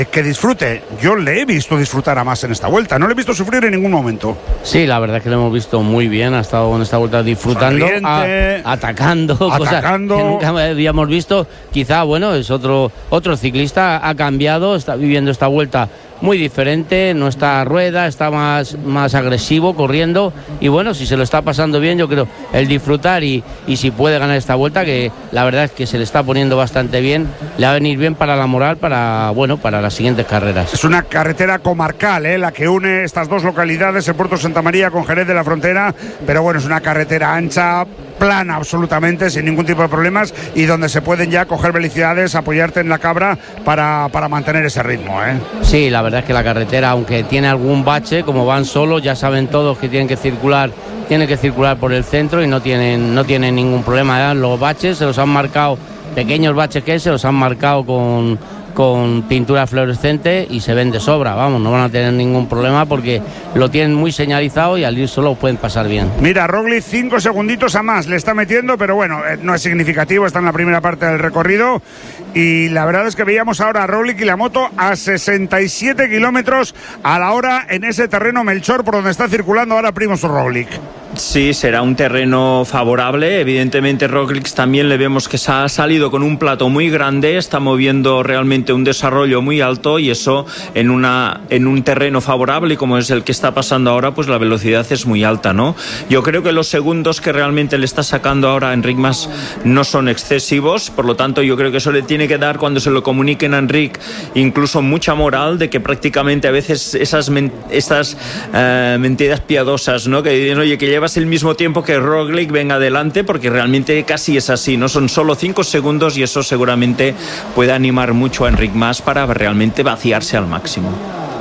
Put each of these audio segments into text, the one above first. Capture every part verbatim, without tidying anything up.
que disfrute. Yo le he visto disfrutar a Mas en esta vuelta, no le he visto sufrir en ningún momento. Sí, la verdad es que lo hemos visto muy bien, ha estado en esta vuelta disfrutando, a, atacando, atacando. Cosas que nunca habíamos visto. Quizá, bueno, es otro, otro ciclista, ha cambiado, está viviendo esta vuelta muy diferente, no está a rueda, está más, más agresivo, corriendo, y bueno, si se lo está pasando bien, yo creo, el disfrutar y, y si puede ganar esta vuelta, que la verdad es que se le está poniendo bastante bien, le va a venir bien para la moral, para, bueno, para las siguientes carreras. Es una carretera comarcal, ¿eh? La que une estas dos localidades, el Puerto Santa María con Jerez de la Frontera, pero bueno, es una carretera ancha, plana absolutamente, sin ningún tipo de problemas, y donde se pueden ya coger velocidades, apoyarte en la cabra para, para mantener ese ritmo, ¿eh? Sí, la verdad es que la carretera, aunque tiene algún bache, como van solos, ya saben todos que tienen que circular, tienen que circular por el centro y no tienen, no tienen ningún problema, ¿eh? Los baches se los han marcado, pequeños baches que se los han marcado con... con pintura fluorescente y se ven de sobra, vamos, no van a tener ningún problema porque lo tienen muy señalizado y al ir solo pueden pasar bien. Mira, Roglic cinco segunditos a más le está metiendo, pero bueno, no es significativo, está en la primera parte del recorrido y la verdad es que veíamos ahora a Roglic y la moto a sesenta y siete kilómetros a la hora en ese terreno Melchor por donde está circulando ahora Primož Roglic. Sí, será un terreno favorable. Evidentemente Roglic también le vemos que se ha salido con un plato muy grande, está moviendo realmente un desarrollo muy alto y eso en una en un terreno favorable como es el que está pasando ahora, pues la velocidad es muy alta, ¿no? Yo creo que los segundos que realmente le está sacando ahora a Enric Mas no son excesivos, por lo tanto yo creo que eso le tiene que dar cuando se lo comuniquen a Enric incluso mucha moral de que prácticamente a veces esas men- estas uh, mentiras piadosas, ¿no? Que dicen, oye, que llevas el mismo tiempo que Roglic, venga adelante, porque realmente casi es así, ¿no? Son solo cinco segundos y eso seguramente puede animar mucho a Enric Mas para realmente vaciarse al máximo.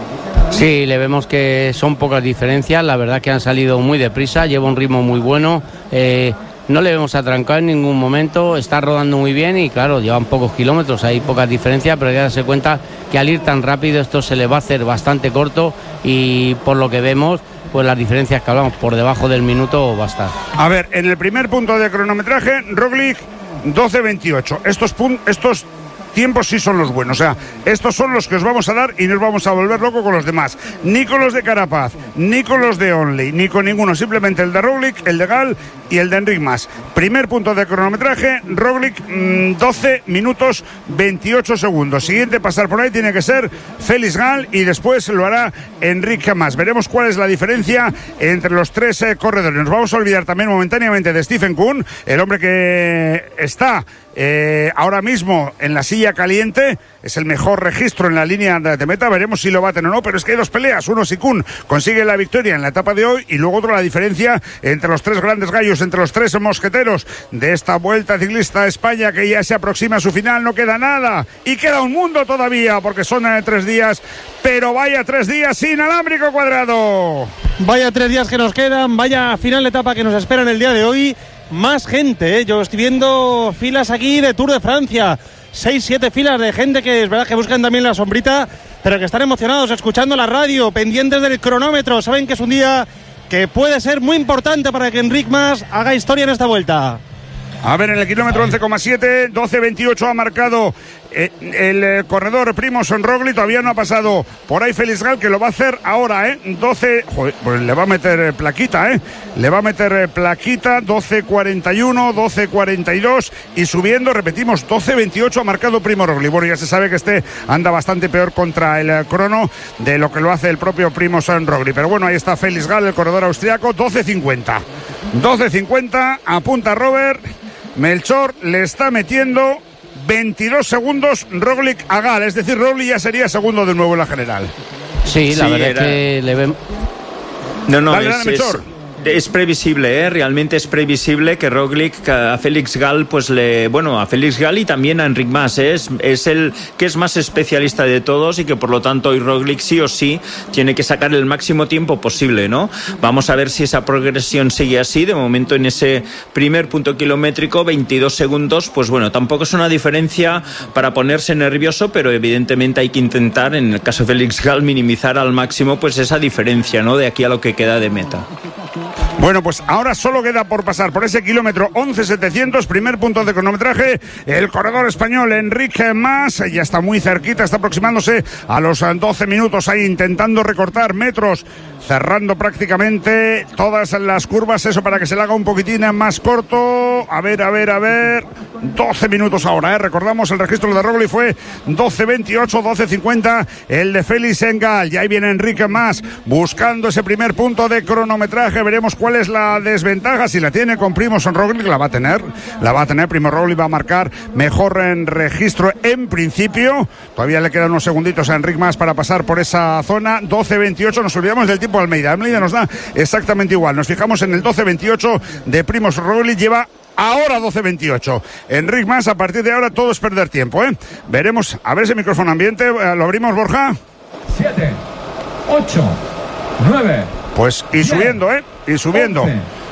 Sí, le vemos que son pocas diferencias, la verdad que han salido muy deprisa, lleva un ritmo muy bueno, eh, no le vemos atrancado en ningún momento, está rodando muy bien y claro, llevan pocos kilómetros, hay pocas diferencias, pero hay que darse cuenta que al ir tan rápido esto se le va a hacer bastante corto y por lo que vemos, pues las diferencias que hablamos, por debajo del minuto va a estar. A ver, en el primer punto de cronometraje, Roglic doce veintiocho. Estos, pun- estos tiempos sí son los buenos, o sea, estos son los que os vamos a dar y nos vamos a volver locos con los demás. Ni con los de Carapaz, ni con los de Onley, ni con ninguno, simplemente el de Roglic, el de Gal y el de Enric Mas. Primer punto de cronometraje, Roglic mmm, doce minutos veintiocho segundos. Siguiente pasar por ahí tiene que ser Félix Gal y después lo hará Enric Mas. Veremos cuál es la diferencia entre los tres eh, corredores. Nos vamos a olvidar también momentáneamente de Stephen Kuhn, el hombre que está Eh, ahora mismo en la silla caliente, es el mejor registro en la línea de meta, veremos si lo baten o no, pero es que hay dos peleas, uno si Kuhn consigue la victoria en la etapa de hoy y luego otro la diferencia entre los tres grandes gallos, entre los tres mosqueteros de esta Vuelta Ciclista a España que ya se aproxima a su final, no queda nada y queda un mundo todavía porque son eh, tres días, pero vaya tres días inalámbrico Cuadrado. Vaya tres días que nos quedan, vaya final de etapa que nos espera en el día de hoy. Más gente, ¿eh? Yo estoy viendo filas aquí de Tour de Francia, seis, siete filas de gente que es verdad que buscan también la sombrita, pero que están emocionados escuchando la radio, pendientes del cronómetro, saben que es un día que puede ser muy importante para que Enric Mas haga historia en esta vuelta. A ver, en el kilómetro once coma siete, doce veintiocho ha marcado eh, el eh, corredor Primož Roglic, todavía no ha pasado por ahí Félix Gal, que lo va a hacer ahora, ¿eh? doce, joder, pues le va a meter eh, plaquita, ¿eh? Le va a meter eh, plaquita, doce cuarenta y uno, doce cuarenta y dos y subiendo, repetimos, doce veintiocho ha marcado Primož Roglic. Bueno, ya se sabe que este anda bastante peor contra el eh, crono de lo que lo hace el propio Primož Roglic, pero bueno, ahí está Félix Gal, el corredor austriaco, doce cincuenta. doce cincuenta, apunta Robert. Melchor le está metiendo veintidós segundos Roglic a Gal, es decir, Roglic ya sería segundo de nuevo en la general. Sí, la sí, verdad era... es que le ven... No, no, dale, es, dale, Melchor. Es previsible, ¿eh? Realmente es previsible que Roglic a Félix Gal, pues le, bueno, a Félix Gal y también a Enric Mas, ¿eh? es, es el que es más especialista de todos y que por lo tanto hoy Roglic sí o sí tiene que sacar el máximo tiempo posible, ¿no? Vamos a ver si esa progresión sigue así. De momento en ese primer punto kilométrico, veintidós segundos, pues bueno, tampoco es una diferencia para ponerse nervioso, pero evidentemente hay que intentar, en el caso de Félix Gal, minimizar al máximo pues esa diferencia, ¿no? De aquí a lo que queda de meta. Bueno, pues ahora solo queda por pasar por ese kilómetro once setecientos, primer punto de cronometraje, el corredor español Enric Mas, ya está muy cerquita, está aproximándose a los doce minutos ahí intentando recortar metros, cerrando prácticamente todas las curvas, eso para que se le haga un poquitín más corto. A ver, a ver, a ver, doce minutos ahora, ¿eh? Recordamos el registro de Roglic fue doce veintiocho, doce cincuenta, el de Félix Engal, y ahí viene Enric Mas buscando ese primer punto de cronometraje. Veremos cuál es la desventaja, si la tiene con Primož Roglic, la va a tener, la va a tener, Primož Roglic va a marcar mejor en registro en principio, todavía le quedan unos segunditos a Enric Mas para pasar por esa zona. Doce veintiocho, nos olvidamos del tiempo de Almeida, Almeida nos da exactamente igual, nos fijamos en el doce veintiocho de Primož Roglic, lleva ahora doce veintiocho. Enric Mas, a partir de ahora todo es perder tiempo, ¿eh? Veremos, a ver ese micrófono ambiente, lo abrimos, Borja. siete, ocho, nueve. Pues y subiendo, ¿eh? Y subiendo.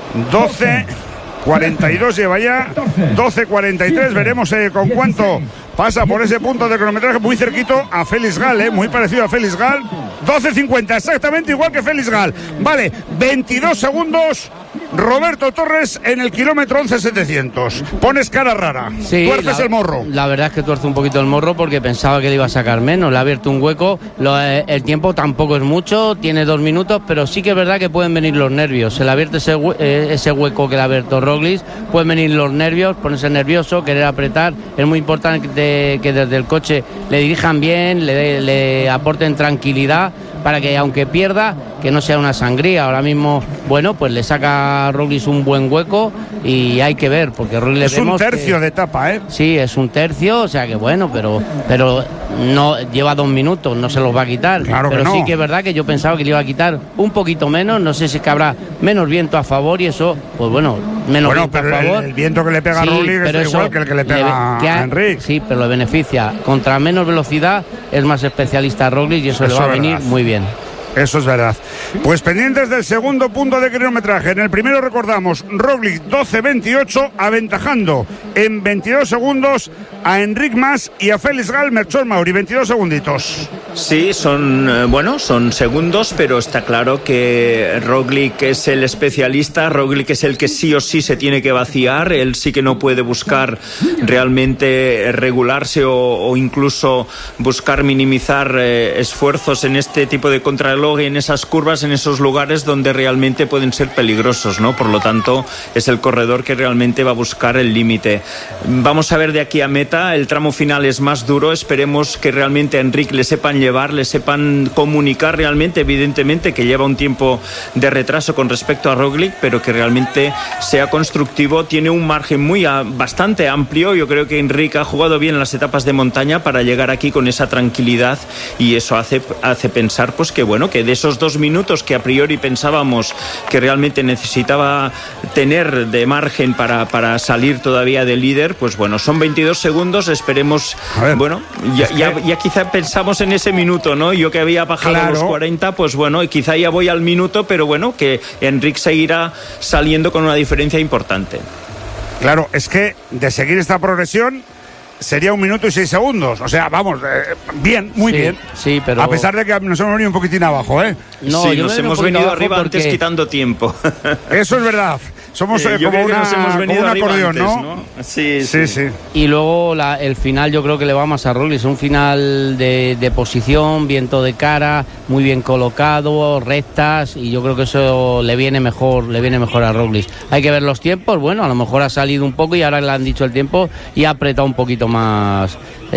doce cuarenta y dos lleva ya. doce cuarenta y tres, veremos eh, con cuánto pasa por ese punto de cronometraje, muy cerquito a Félix Gal, ¿eh? Muy parecido a Félix Gal. doce cincuenta, exactamente igual que Félix Gal. Vale, veintidós segundos. Roberto Torres en el kilómetro once setecientos. Pones cara rara, sí, tuerces la, el morro. La verdad es que tuerce un poquito el morro porque pensaba que le iba a sacar menos, le ha abierto un hueco. Lo, eh, el tiempo tampoco es mucho, tiene dos minutos, pero sí que es verdad que pueden venir los nervios. Se le ha abierto ese, eh, ese hueco que le ha abierto Roglic, pueden venir los nervios, ponerse nervioso, querer apretar. Es muy importante que, que desde el coche le dirijan bien, le, le aporten tranquilidad, para que aunque pierda, que no sea una sangría. Ahora mismo, bueno, pues le saca a Roglic un buen hueco y hay que ver, porque Roglic es un tercio que, de etapa, ¿eh? Sí, es un tercio, o sea que bueno, pero pero no lleva dos minutos, no se los va a quitar. Claro pero que no. Sí que es verdad que yo pensaba que le iba a quitar un poquito menos, no sé si es que habrá menos viento a favor y eso, pues bueno, menos bueno, viento pero a favor. El, el viento que le pega sí, a Roglic es igual que el que le pega le, a Enric. Sí, pero le beneficia. Contra menos velocidad es más especialista Roglic y eso, eso le va a venir muy bien. Eso es verdad. Pues pendientes del segundo punto de cronometraje. En el primero recordamos, Roglic doce veintiocho, aventajando en veintidós segundos a Enric Mas y a Félix Gal, Melchor Mauri, veintidós segunditos. Sí, son, eh, bueno, son segundos, pero está claro que Roglic es el especialista, Roglic es el que sí o sí se tiene que vaciar, él sí que no puede buscar realmente regularse o, o incluso buscar minimizar eh, esfuerzos en este tipo de contrarreloj, en esas curvas, en esos lugares donde realmente pueden ser peligrosos, ¿no? Por lo tanto, es el corredor que realmente va a buscar el límite. Vamos a ver de aquí a meta, el tramo final es más duro, esperemos que realmente a Enric le sepan llevar, le sepan comunicar realmente, evidentemente que lleva un tiempo de retraso con respecto a Roglic, pero que realmente sea constructivo, tiene un margen muy a, bastante amplio. Yo creo que Enric ha jugado bien en las etapas de montaña para llegar aquí con esa tranquilidad y eso hace, hace pensar pues que bueno, que de esos dos minutos que a priori pensábamos que realmente necesitaba tener de margen para, para salir todavía de líder, pues bueno, son veintidós segundos, esperemos, bueno, ya, ya, ya quizá pensamos en ese minuto, ¿no? Yo que había bajado claro. a los cuarenta, pues bueno, y quizá ya voy al minuto, pero bueno, que Enric seguirá saliendo con una diferencia importante. Claro, es que de seguir esta progresión sería un minuto y seis segundos. O sea, vamos, eh, bien, muy sí, bien. Sí, pero... A pesar de que nos hemos venido un poquitín abajo, ¿eh? No, sí, nos hemos venido arriba porque... antes quitando tiempo. Eso es verdad. Somos eh, como, una, como un acordeón, antes, ¿no? ¿no? Sí, sí, sí. sí. Y luego la, el final yo creo que le va más a Roglic. Es un final de, de posición, viento de cara, muy bien colocado, rectas, y yo creo que eso le viene mejor, le viene mejor a Roglic. Hay que ver los tiempos, bueno, a lo mejor ha salido un poco y ahora le han dicho el tiempo y ha apretado un poquito más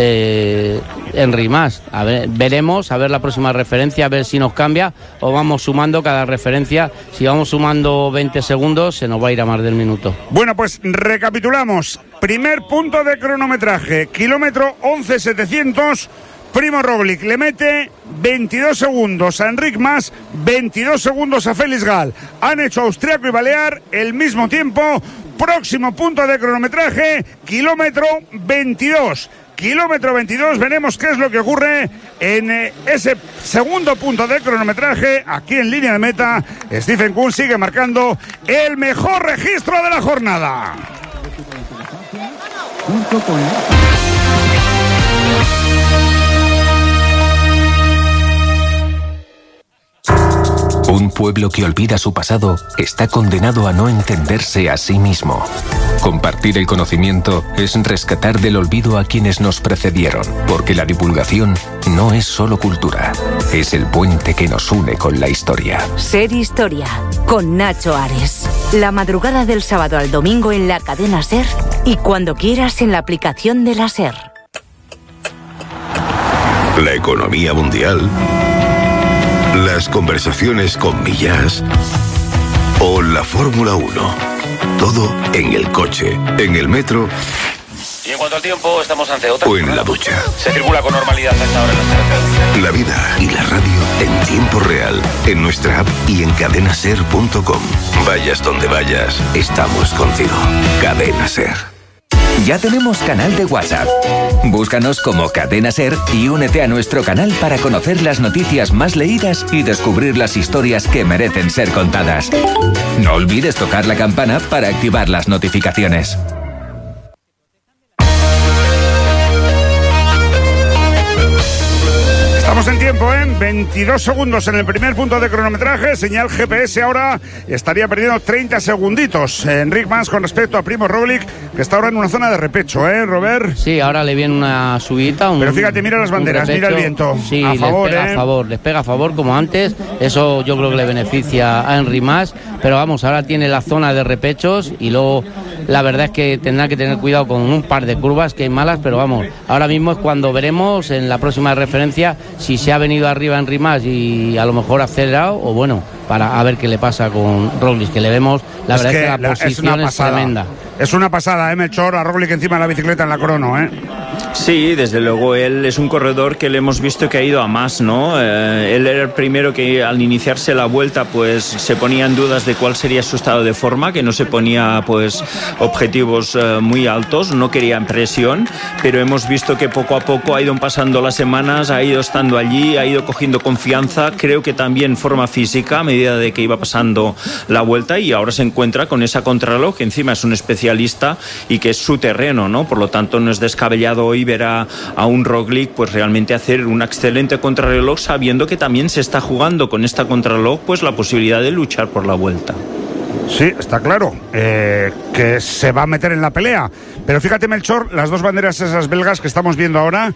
eh, Enric Mas. A ver, veremos, a ver la próxima referencia, a ver si nos cambia o vamos sumando cada referencia. Si vamos sumando veinte segundos, se nos va a ir a más del minuto. Bueno, pues recapitulamos. Primer punto de cronometraje, kilómetro once setecientos. Primož Roglic le mete veintidós segundos a Enric Mas, veintidós segundos a Félix Gal. Han hecho austriaco y balear el mismo tiempo. Próximo punto de cronometraje, kilómetro veintidós. Kilómetro veintidós, veremos qué es lo que ocurre en eh, ese segundo punto de cronometraje. Aquí en línea de meta, Stephen Kuhn sigue marcando el mejor registro de la jornada. Un pueblo que olvida su pasado está condenado a no entenderse a sí mismo. Compartir el conocimiento es rescatar del olvido a quienes nos precedieron, porque la divulgación no es solo cultura, es el puente que nos une con la historia. Ser Historia, con Nacho Ares. La madrugada del sábado al domingo en la cadena SER y cuando quieras en la aplicación de la SER. La economía mundial, las conversaciones con Millás o la Fórmula uno. Todo en el coche, en el metro. Y en cuanto al tiempo, estamos ante otra. O en la ducha. Se circula con normalidad a esta hora en las carreteras. La vida y la radio en tiempo real, en nuestra app y en cadena ser punto com. Vayas donde vayas, estamos contigo. Cadena Ser. Ya tenemos canal de WhatsApp. Búscanos como Cadena Ser y únete a nuestro canal para conocer las noticias más leídas y descubrir las historias que merecen ser contadas. No olvides tocar la campana para activar las notificaciones. Estamos en tiempo, ¿eh? veintidós segundos en el primer punto de cronometraje. Señal G P S ahora estaría perdiendo treinta segunditos. Enric Mas con respecto a Primo Roglic, que está ahora en una zona de repecho, ¿eh, Robert? Sí, ahora le viene una subida. Un, Pero fíjate, mira las banderas, mira el viento. Sí, a favor, les pega ¿eh? a favor, les pega a favor como antes. Eso yo creo que le beneficia a Enric Mas. Pero vamos, ahora tiene la zona de repechos y luego la verdad es que tendrá que tener cuidado con un par de curvas que hay malas, pero vamos, ahora mismo es cuando veremos en la próxima referencia si se ha venido arriba Enric Mas y a lo mejor acelerado o bueno, para a ver qué le pasa con Roglic, que le vemos, la es verdad que es que la la, posición es, es tremenda. Es una pasada, ¿eh, Melchor? A Roglic encima de la bicicleta en la crono, ¿eh? Sí, desde luego, él es un corredor que le hemos visto que ha ido a más, ¿no? Eh, él era el primero que al iniciarse la vuelta pues se ponía en dudas de cuál sería su estado de forma, que no se ponía pues objetivos eh, muy altos, no quería presión, pero hemos visto que poco a poco ha ido pasando las semanas, ha ido estando allí, ha ido cogiendo confianza, creo que también forma física a medida de que iba pasando la vuelta y ahora se encuentra con esa contrarreloj, que encima es un especialista y que es su terreno, ¿no? Por lo tanto no es descabellado hoy ver a, a un Roglic pues realmente hacer una excelente contrarreloj, sabiendo que también se está jugando con esta contrarreloj pues la posibilidad de luchar por la vuelta. Sí, está claro, eh, que se va a meter en la pelea. Pero fíjate, Melchor, las dos banderas esas belgas que estamos viendo ahora,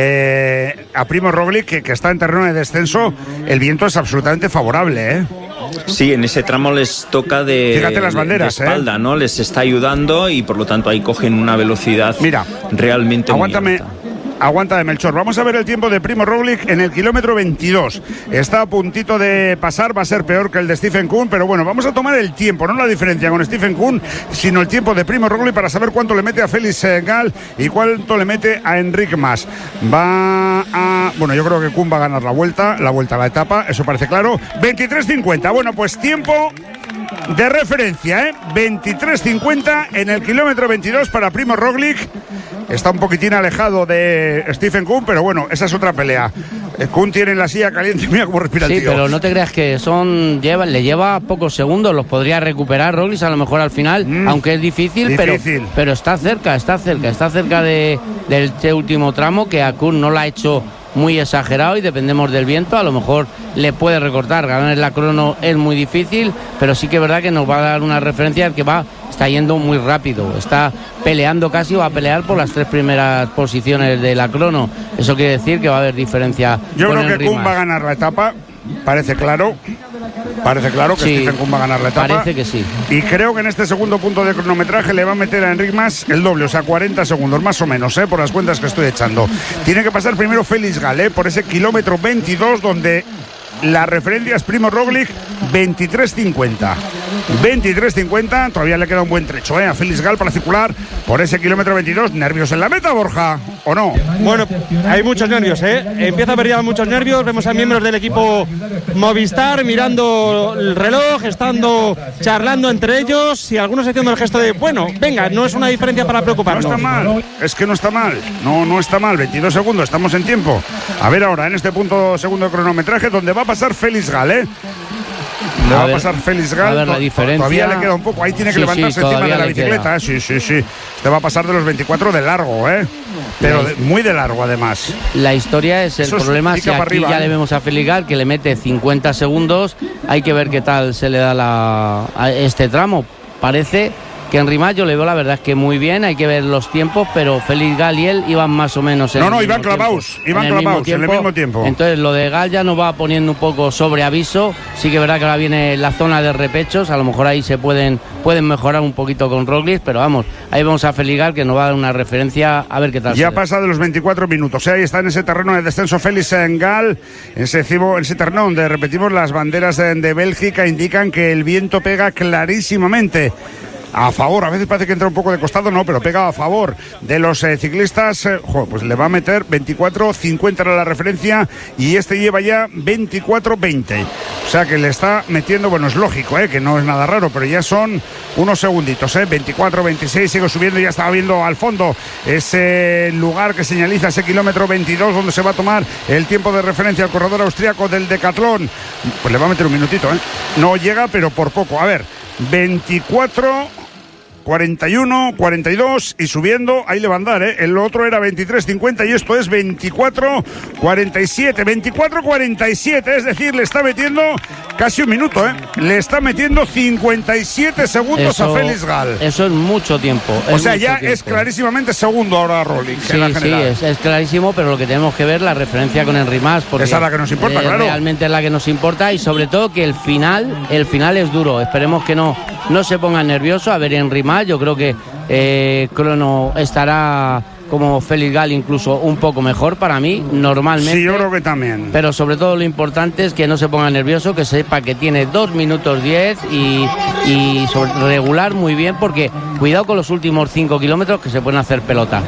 eh, a Primo Roglic, que, que está en terreno de descenso, el viento es absolutamente favorable, ¿eh? Sí, en ese tramo les toca de, Fíjate las banderas, de espalda, ¿eh? ¿no? Les está ayudando y por lo tanto ahí cogen una velocidad Mira, realmente aguántame. muy alta. Aguanta de Melchor. Vamos a ver el tiempo de Primo Roglic en el kilómetro veintidós. Está a puntito de pasar, va a ser peor que el de Stephen Kuhn, pero bueno, vamos a tomar el tiempo, no la diferencia con Stephen Kuhn, sino el tiempo de Primo Roglic para saber cuánto le mete a Félix Gall y cuánto le mete a Enric Mas. Va a... Bueno, yo creo que Kuhn va a ganar la vuelta, la vuelta a la etapa, eso parece claro. veintitrés cincuenta. Bueno, pues tiempo de referencia, ¿eh? veintitrés cincuenta en el kilómetro veintidós para Primo Roglic. Está un poquitín alejado de Stephen Kuhn, pero bueno, esa es otra pelea. Kuhn tiene la silla caliente, mira cómo respira el Sí, tío. pero no te creas que son lleva, le lleva pocos segundos, los podría recuperar Roglic a lo mejor al final, mm, aunque es difícil, difícil. Pero, pero está cerca, está cerca, está cerca de, de este último tramo, que a Kuhn no lo ha hecho muy exagerado y dependemos del viento, a lo mejor le puede recortar. Ganar en la crono es muy difícil, pero sí que es verdad que nos va a dar una referencia que va, está yendo muy rápido, está peleando casi, va a pelear por las tres primeras posiciones de la crono. Eso quiere decir que va a haber diferencia. Yo creo que Kuhn va a ganar la etapa, parece claro. Parece claro que sí, Stephen Kuhn va a ganar la etapa. Parece que sí. Y creo que en este segundo punto de cronometraje le va a meter a Enric Mas el doble, o sea, cuarenta segundos, más o menos, ¿eh? Por las cuentas que estoy echando. Tiene que pasar primero Félix Gall, ¿eh? Por ese kilómetro veintidós, donde la referencia es Primo Roglic, veintitrés cincuenta. veintitrés cincuenta, todavía le queda un buen trecho, ¿eh? A Félix Gall para circular por ese kilómetro veintidós. ¿Nervios en la meta, Borja? ¿O no? Bueno, hay muchos nervios, ¿eh? Empieza a haber ya muchos nervios. Vemos a miembros del equipo Movistar mirando el reloj, estando charlando entre ellos y algunos haciendo el gesto de, bueno, venga, no es una diferencia para preocuparnos. No está mal, es que no está mal, no, no está mal, veintidós segundos, estamos en tiempo. A ver ahora, en este punto segundo de cronometraje, donde va a pasar Félix Gall, ¿eh? Le va a, ver, a pasar Félix Gall. A ver la diferencia. Todavía le queda un poco. Ahí tiene que sí, levantarse sí, encima de la bicicleta. ¿eh? Sí, sí, sí. Este va a pasar de los veinticuatro de largo, ¿eh? pero de, muy de largo además. La historia es el Eso problema es si aquí arriba, ya ¿eh? le vemos a Félix Gal que le mete cincuenta segundos, hay que ver qué tal se le da la, a este tramo. Parece que en Rimas yo le veo la verdad es que muy bien, hay que ver los tiempos, pero Félix Gal y él iban más o menos en No, el no, mismo iban clavados, iban en el clavados mismo en el mismo tiempo. Entonces lo de Gal ya nos va poniendo un poco sobre aviso, sí que es verdad que ahora viene la zona de repechos, a lo mejor ahí se pueden pueden mejorar un poquito con Roglic, pero vamos, ahí vamos a Félix Gal que nos va a dar una referencia a ver qué tal. Ya pasa de los veinticuatro minutos, ¿eh? Ahí está en ese terreno de descenso Félix Gal, en ese, en ese terreno donde repetimos las banderas de, de Bélgica indican que el viento pega clarísimamente a favor, a veces parece que entra un poco de costado, no, pero pega a favor de los eh, ciclistas, eh, jo, pues le va a meter veinticuatro cincuenta era la referencia y este lleva ya veinticuatro veinte, o sea que le está metiendo, bueno, es lógico, eh, que no es nada raro, pero ya son unos segunditos, eh, veinticuatro veintiséis, sigue subiendo, ya estaba viendo al fondo ese lugar que señaliza ese kilómetro veintidós donde se va a tomar el tiempo de referencia al corredor austriaco del Decathlon, pues le va a meter un minutito, eh, no llega pero por poco, a ver, veinticuatro cuarenta y uno, cuarenta y dos y subiendo, ahí le va a andar, ¿eh? El otro era veintitrés cincuenta y esto es veinticuatro cuarenta y siete, veinticuatro cuarenta y siete, es decir, le está metiendo casi un minuto, ¿eh? Le está metiendo cincuenta y siete segundos eso, a Félix Gal. Eso es mucho tiempo. O es sea, mucho ya tiempo. Es clarísimamente segundo ahora Roglic. Sí, sí, es, es clarísimo, pero lo que tenemos que ver la referencia con Henry Mas, porque esa es la que nos importa, eh, claro. Realmente es la que nos importa y sobre todo que el final, el final es duro. Esperemos que no, no se pongan nerviosos. A ver, Henry Mas, yo creo que eh, Crono estará como Félix Gal incluso un poco mejor para mí, normalmente. Sí, yo creo que también. Pero sobre todo lo importante es que no se ponga nervioso, que sepa que tiene dos minutos diez y, y sobre, regular muy bien, porque cuidado con los últimos cinco kilómetros que se pueden hacer pelota.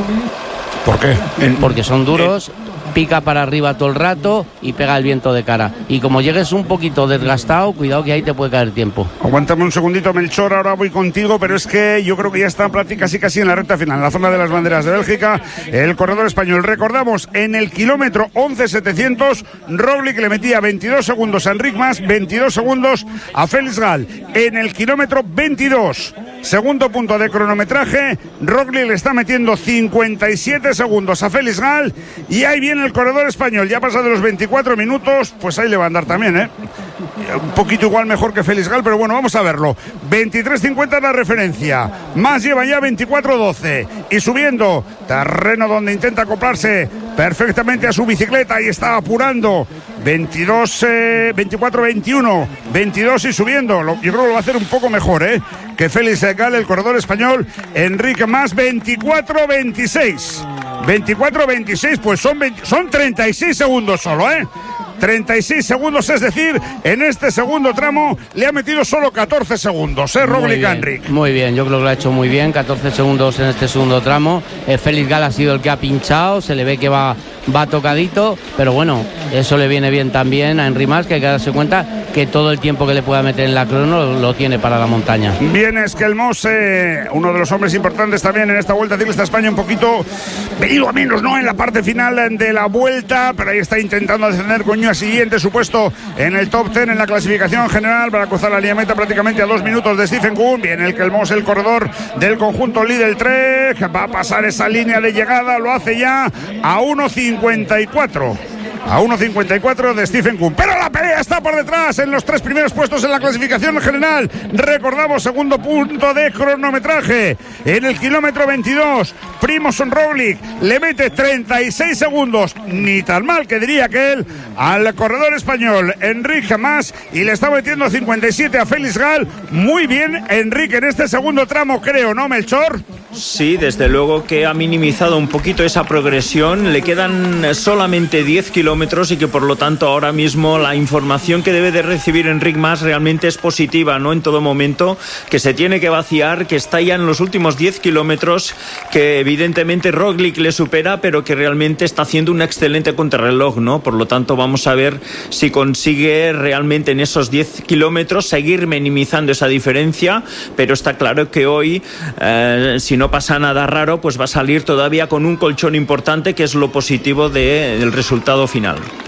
¿Por qué? Porque son duros, pica para arriba todo el rato y pega el viento de cara. Y como llegues un poquito desgastado, cuidado que ahí te puede caer tiempo. Aguántame un segundito, Melchor, ahora voy contigo, pero es que yo creo que ya está casi casi en la recta final, en la zona de las banderas de Bélgica, el corredor español. Recordamos, en el kilómetro once setecientos, Roglic le metía veintidós segundos a Enric Mas, veintidós segundos a Félix Gal. En el kilómetro veintidós, segundo punto de cronometraje, Roglic le está metiendo cincuenta y siete segundos a Félix Gal y ahí viene el corredor español, ya pasa de los veinticuatro minutos, pues ahí le va a andar también, ¿eh? Un poquito igual mejor que Félix Gal, pero bueno, vamos a verlo. veintitrés cincuenta es la referencia, Mas lleva ya veinticuatro doce y subiendo, terreno donde intenta acoplarse perfectamente a su bicicleta y está apurando, veintidós, eh, veinticuatro veintiuno, veintidós y subiendo, lo, yo creo que lo va a hacer un poco mejor, ¿eh? Que Félix Gal, el corredor español. Enric Mas, veinticuatro veintiséis. veinticuatro veintiséis, pues son, veinte, son treinta y seis segundos solo, ¿eh? treinta y seis segundos, es decir, en este segundo tramo le ha metido solo catorce segundos, ¿eh? Roglic a Enric. Muy bien, yo creo que lo ha hecho muy bien, catorce segundos en este segundo tramo. Eh, Félix Gal ha sido el que ha pinchado, se le ve que va, va tocadito, pero bueno, eso le viene bien también a Henry Mas, que hay que darse cuenta que todo el tiempo que le pueda meter en la crono lo, lo tiene para la montaña. Bien, es que el Mose, uno de los hombres importantes también en esta Vuelta Ciclista España, un poquito venido a menos, ¿no? En la parte final de la vuelta, pero ahí está intentando ascender con siguiente su puesto en el top diez en la clasificación general para cruzar la línea meta prácticamente a dos minutos de Stephen Kuhn. Viene el Kelmos, el corredor del conjunto Lidl Trek, va a pasar esa línea de llegada, lo hace ya a uno cincuenta y cuatro. A uno cincuenta y cuatro de Stephen Kuhn. Pero la pelea está por detrás en los tres primeros puestos en la clasificación general. Recordamos, segundo punto de cronometraje. En el kilómetro veintidós, Primož Roglic le mete treinta y seis segundos. Ni tan mal que diría que él al corredor español Enric Mas. Y le está metiendo cincuenta y siete a Félix Gal. Muy bien, Enrique, en este segundo tramo, creo, ¿no, Melchor? Sí, desde luego que ha minimizado un poquito esa progresión. Le quedan solamente diez kilómetros y que por lo tanto ahora mismo la información que debe de recibir Enric Mas realmente es positiva, ¿no? En todo momento, que se tiene que vaciar, que está ya en los últimos diez kilómetros, que evidentemente Roglic le supera, pero que realmente está haciendo un excelente contrarreloj, ¿no? Por lo tanto, vamos a ver si consigue realmente en esos diez kilómetros seguir minimizando esa diferencia, pero está claro que hoy, eh, si no pasa nada raro, pues va a salir todavía con un colchón importante, que es lo positivo de, del resultado final.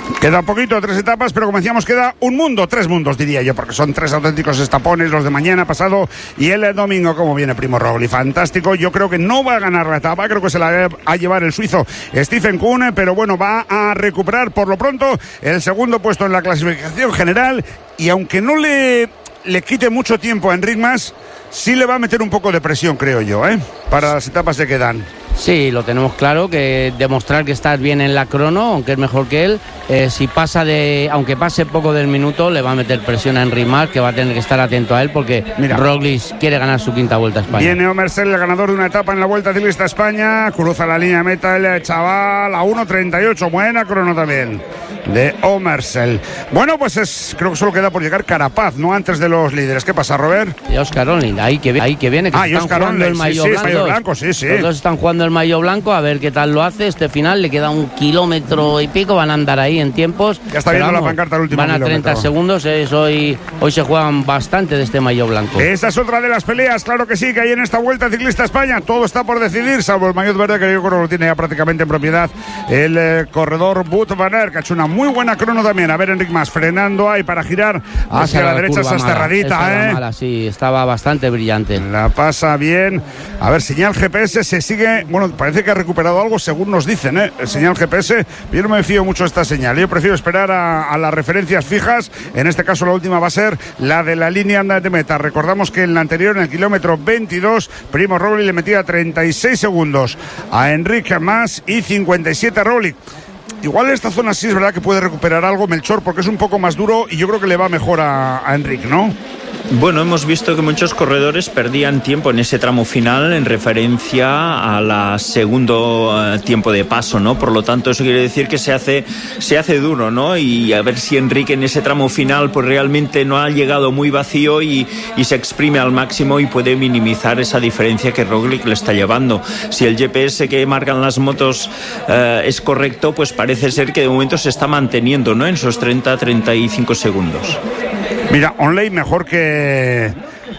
Queda poquito, tres etapas, pero como decíamos, queda un mundo, tres mundos diría yo, porque son tres auténticos estapones, los de mañana, pasado y el domingo. Como viene Primo Roglic, fantástico. Yo creo que no va a ganar la etapa, creo que se la va a llevar el suizo Stephen Kuhn, pero bueno, va a recuperar por lo pronto el segundo puesto en la clasificación general, y aunque no le, le quite mucho tiempo a Enric Mas, sí le va a meter un poco de presión, creo yo, ¿eh? Para las etapas que quedan. Sí, lo tenemos claro, que demostrar que estás bien en la crono, aunque es mejor que él, eh, si pasa de, aunque pase poco del minuto, le va a meter presión a Enric Mas, que va a tener que estar atento a él, porque Mira, Roglic quiere ganar su quinta Vuelta a España. Viene Omersel, el ganador de una etapa en la Vuelta Ciclista a España, cruza la línea de meta el chaval a uno treinta y ocho, buena crono también de Omersel. Bueno, pues es, creo que solo queda por llegar Carapaz, no antes de los líderes. ¿Qué pasa, Robert? Y Oscar Onlin, ahí que, ahí que viene, que ah, están Oscar jugando Onlin, el maillot sí, sí, blanco. blanco, sí, sí. Los dos están jugando el maillot blanco, a ver qué tal lo hace este final. Le queda un kilómetro y pico, van a andar ahí en tiempos. Ya está viendo vamos, la pancarta el último van a kilómetro. treinta segundos, es hoy, hoy se juegan bastante de este maillot blanco. Esa es otra de las peleas, claro que sí, que hay en esta Vuelta Ciclista a España. Todo está por decidir, salvo el maillot verde, que yo creo que lo tiene ya prácticamente en propiedad el eh, corredor Wout van Aert, que ha hecho una muy buena crono también. A ver, Enric Mas frenando ahí para girar hacia la, la derecha, esa cerradita, ¿eh? Mala, sí, estaba bastante brillante. La pasa bien. A ver, señal G P S se sigue, bueno, parece que ha recuperado algo según nos dicen, ¿eh? El señal G P S, yo no me fío mucho de esta señal. Yo prefiero esperar a, a las referencias fijas. En este caso la última va a ser la de la línea de meta. Recordamos que en la anterior, en el kilómetro veintidós, Primo Roglic le metía treinta y seis segundos a Enric Mas y cincuenta y siete a Roglic. Igual en esta zona sí es verdad que puede recuperar algo Melchor, porque es un poco más duro y yo creo que le va mejor a, a Enric, ¿no? Bueno, hemos visto que muchos corredores perdían tiempo en ese tramo final en referencia a la segundo uh, tiempo de paso, ¿no? Por lo tanto, eso quiere decir que se hace se hace duro, ¿no? Y a ver si Enric en ese tramo final pues realmente no ha llegado muy vacío y, y se exprime al máximo y puede minimizar esa diferencia que Roglic le está llevando. Si el G P S que marcan las motos uh, es correcto, pues parece ser que de momento se está manteniendo, ¿no? En esos treinta a treinta y cinco segundos. Mira, Onley mejor que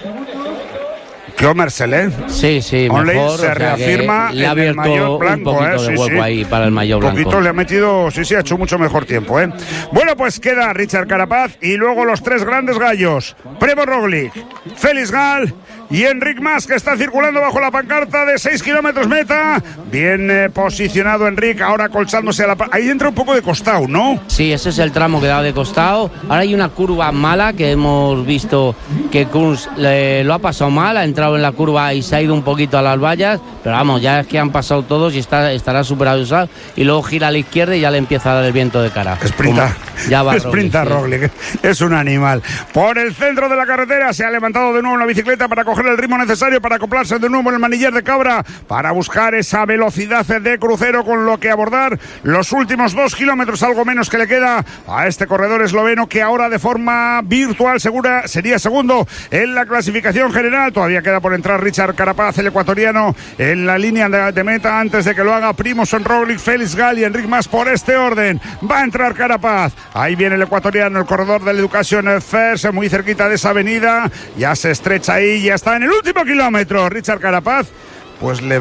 que Omersel, ¿eh? Sí, sí, Onley mejor. se reafirma Le ha en el maillot blanco, un poquito ¿eh? de Sí, hueco sí. ahí para el maillot blanco. Un poquito le ha metido, sí, sí, ha hecho mucho mejor tiempo, ¿eh? Bueno, pues queda Richard Carapaz y luego los tres grandes gallos. Primo Roglic, Félix Gal y Enric Mas, que está circulando bajo la pancarta de seis kilómetros meta. Bien eh, posicionado Enric, ahora colchándose a la... Ahí entra un poco de costado, ¿no? Sí, ese es el tramo que da de costado. Ahora hay una curva mala que hemos visto que Kunz le, lo ha pasado mal, ha entrado en la curva y se ha ido un poquito a las vallas, pero vamos, ya es que han pasado todos y está, estará súper abusado, y luego gira a la izquierda y ya le empieza a dar el viento de cara. Sprinta, ya va Sprinta Roglic, Roglic, sí. Es un animal. Por el centro de la carretera se ha levantado de nuevo una bicicleta para coger el ritmo necesario para acoplarse de nuevo en el manillar de Cabra, para buscar esa velocidad de crucero con lo que abordar los últimos dos kilómetros, algo menos que le queda a este corredor esloveno, que ahora de forma virtual segura sería segundo en la clasificación general. Todavía queda por entrar Richard Carapaz, el ecuatoriano, en la línea de, de meta, antes de que lo haga Primož Roglic, Félix Gal y Enric Mas. Por este orden va a entrar Carapaz. Ahí viene el ecuatoriano, el corredor del Education First, muy cerquita de esa avenida, ya se estrecha ahí, ya está en el último kilómetro Richard Carapaz. Pues le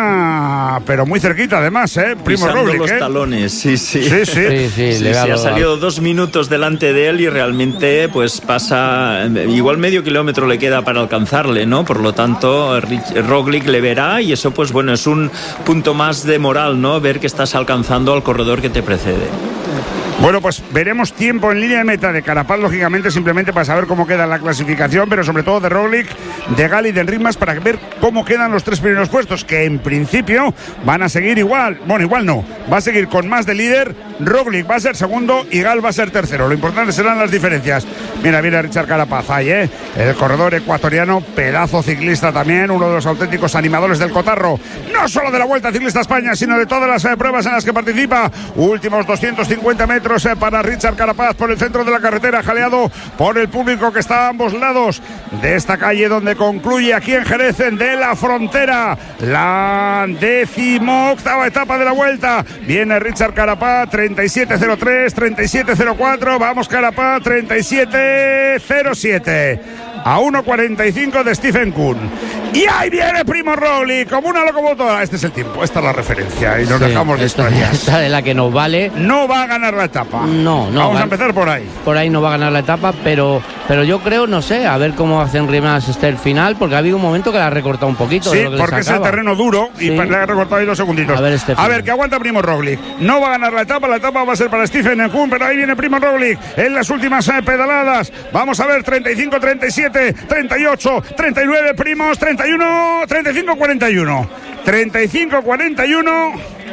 venía, pero muy cerquita además, ¿eh? Primo Pisando Roglic, los ¿eh? talones, sí, sí. Sí, sí. sí, sí, sí, le sí, ha ha salido dos minutos delante de él y realmente pues pasa, igual medio kilómetro le queda para alcanzarle, ¿no? Por lo tanto, Roglic le verá y eso pues bueno, es un punto más de moral, ¿no? Ver que estás alcanzando al corredor que te precede. Bueno, pues veremos tiempo en línea de meta de Carapaz, lógicamente, simplemente para saber cómo queda la clasificación, pero sobre todo de Roglic, de Gal y de Enric Mas, para ver cómo quedan los tres primeros puestos, que en principio van a seguir igual. Bueno, igual no, va a seguir con Mas de líder, Roglic va a ser segundo y Gal va a ser tercero. Lo importante serán las diferencias. Mira, mira Richard Carapaz ahí, ¿eh? El corredor ecuatoriano, pedazo ciclista también, uno de los auténticos animadores del cotarro, no solo de la Vuelta Ciclista a España, sino de todas las eh, pruebas en las que participa. Últimos doscientos cincuenta metros para Richard Carapaz por el centro de la carretera, jaleado por el público que está a ambos lados de esta calle, donde concluye aquí en Jerez de la Frontera la decimoctava etapa de la Vuelta. Viene Richard Carapaz, treinta y siete cero tres, treinta y siete cero cuatro, vamos Carapaz, treinta y siete cero siete. A uno cuarenta y cinco de Stephen Kuhn. Y ahí viene Primo Roglic, como una locomotora. Este es el tiempo, esta es la referencia. Y nos sí, dejamos de esta, historias. Esta es la que nos vale. No va a ganar la etapa. No, no. Vamos va, a empezar por ahí. Por ahí no va a ganar la etapa, pero, pero yo creo, no sé, a ver cómo hacen Rimas este el final, porque ha habido un momento que la ha recortado un poquito. Sí, de lo que porque es el terreno duro y sí. le ha recortado ahí dos segunditos. A ver, este a ver, que aguanta Primo Roglic. No va a ganar la etapa, la etapa va a ser para Stephen Kuhn, pero ahí viene Primo Roglic en las últimas eh, pedaladas. Vamos a ver, treinta y cinco, treinta y siete, treinta y ocho, treinta y nueve, Primos, treinta y uno, treinta y cinco, cuarenta y uno. treinta y cinco, cuarenta y uno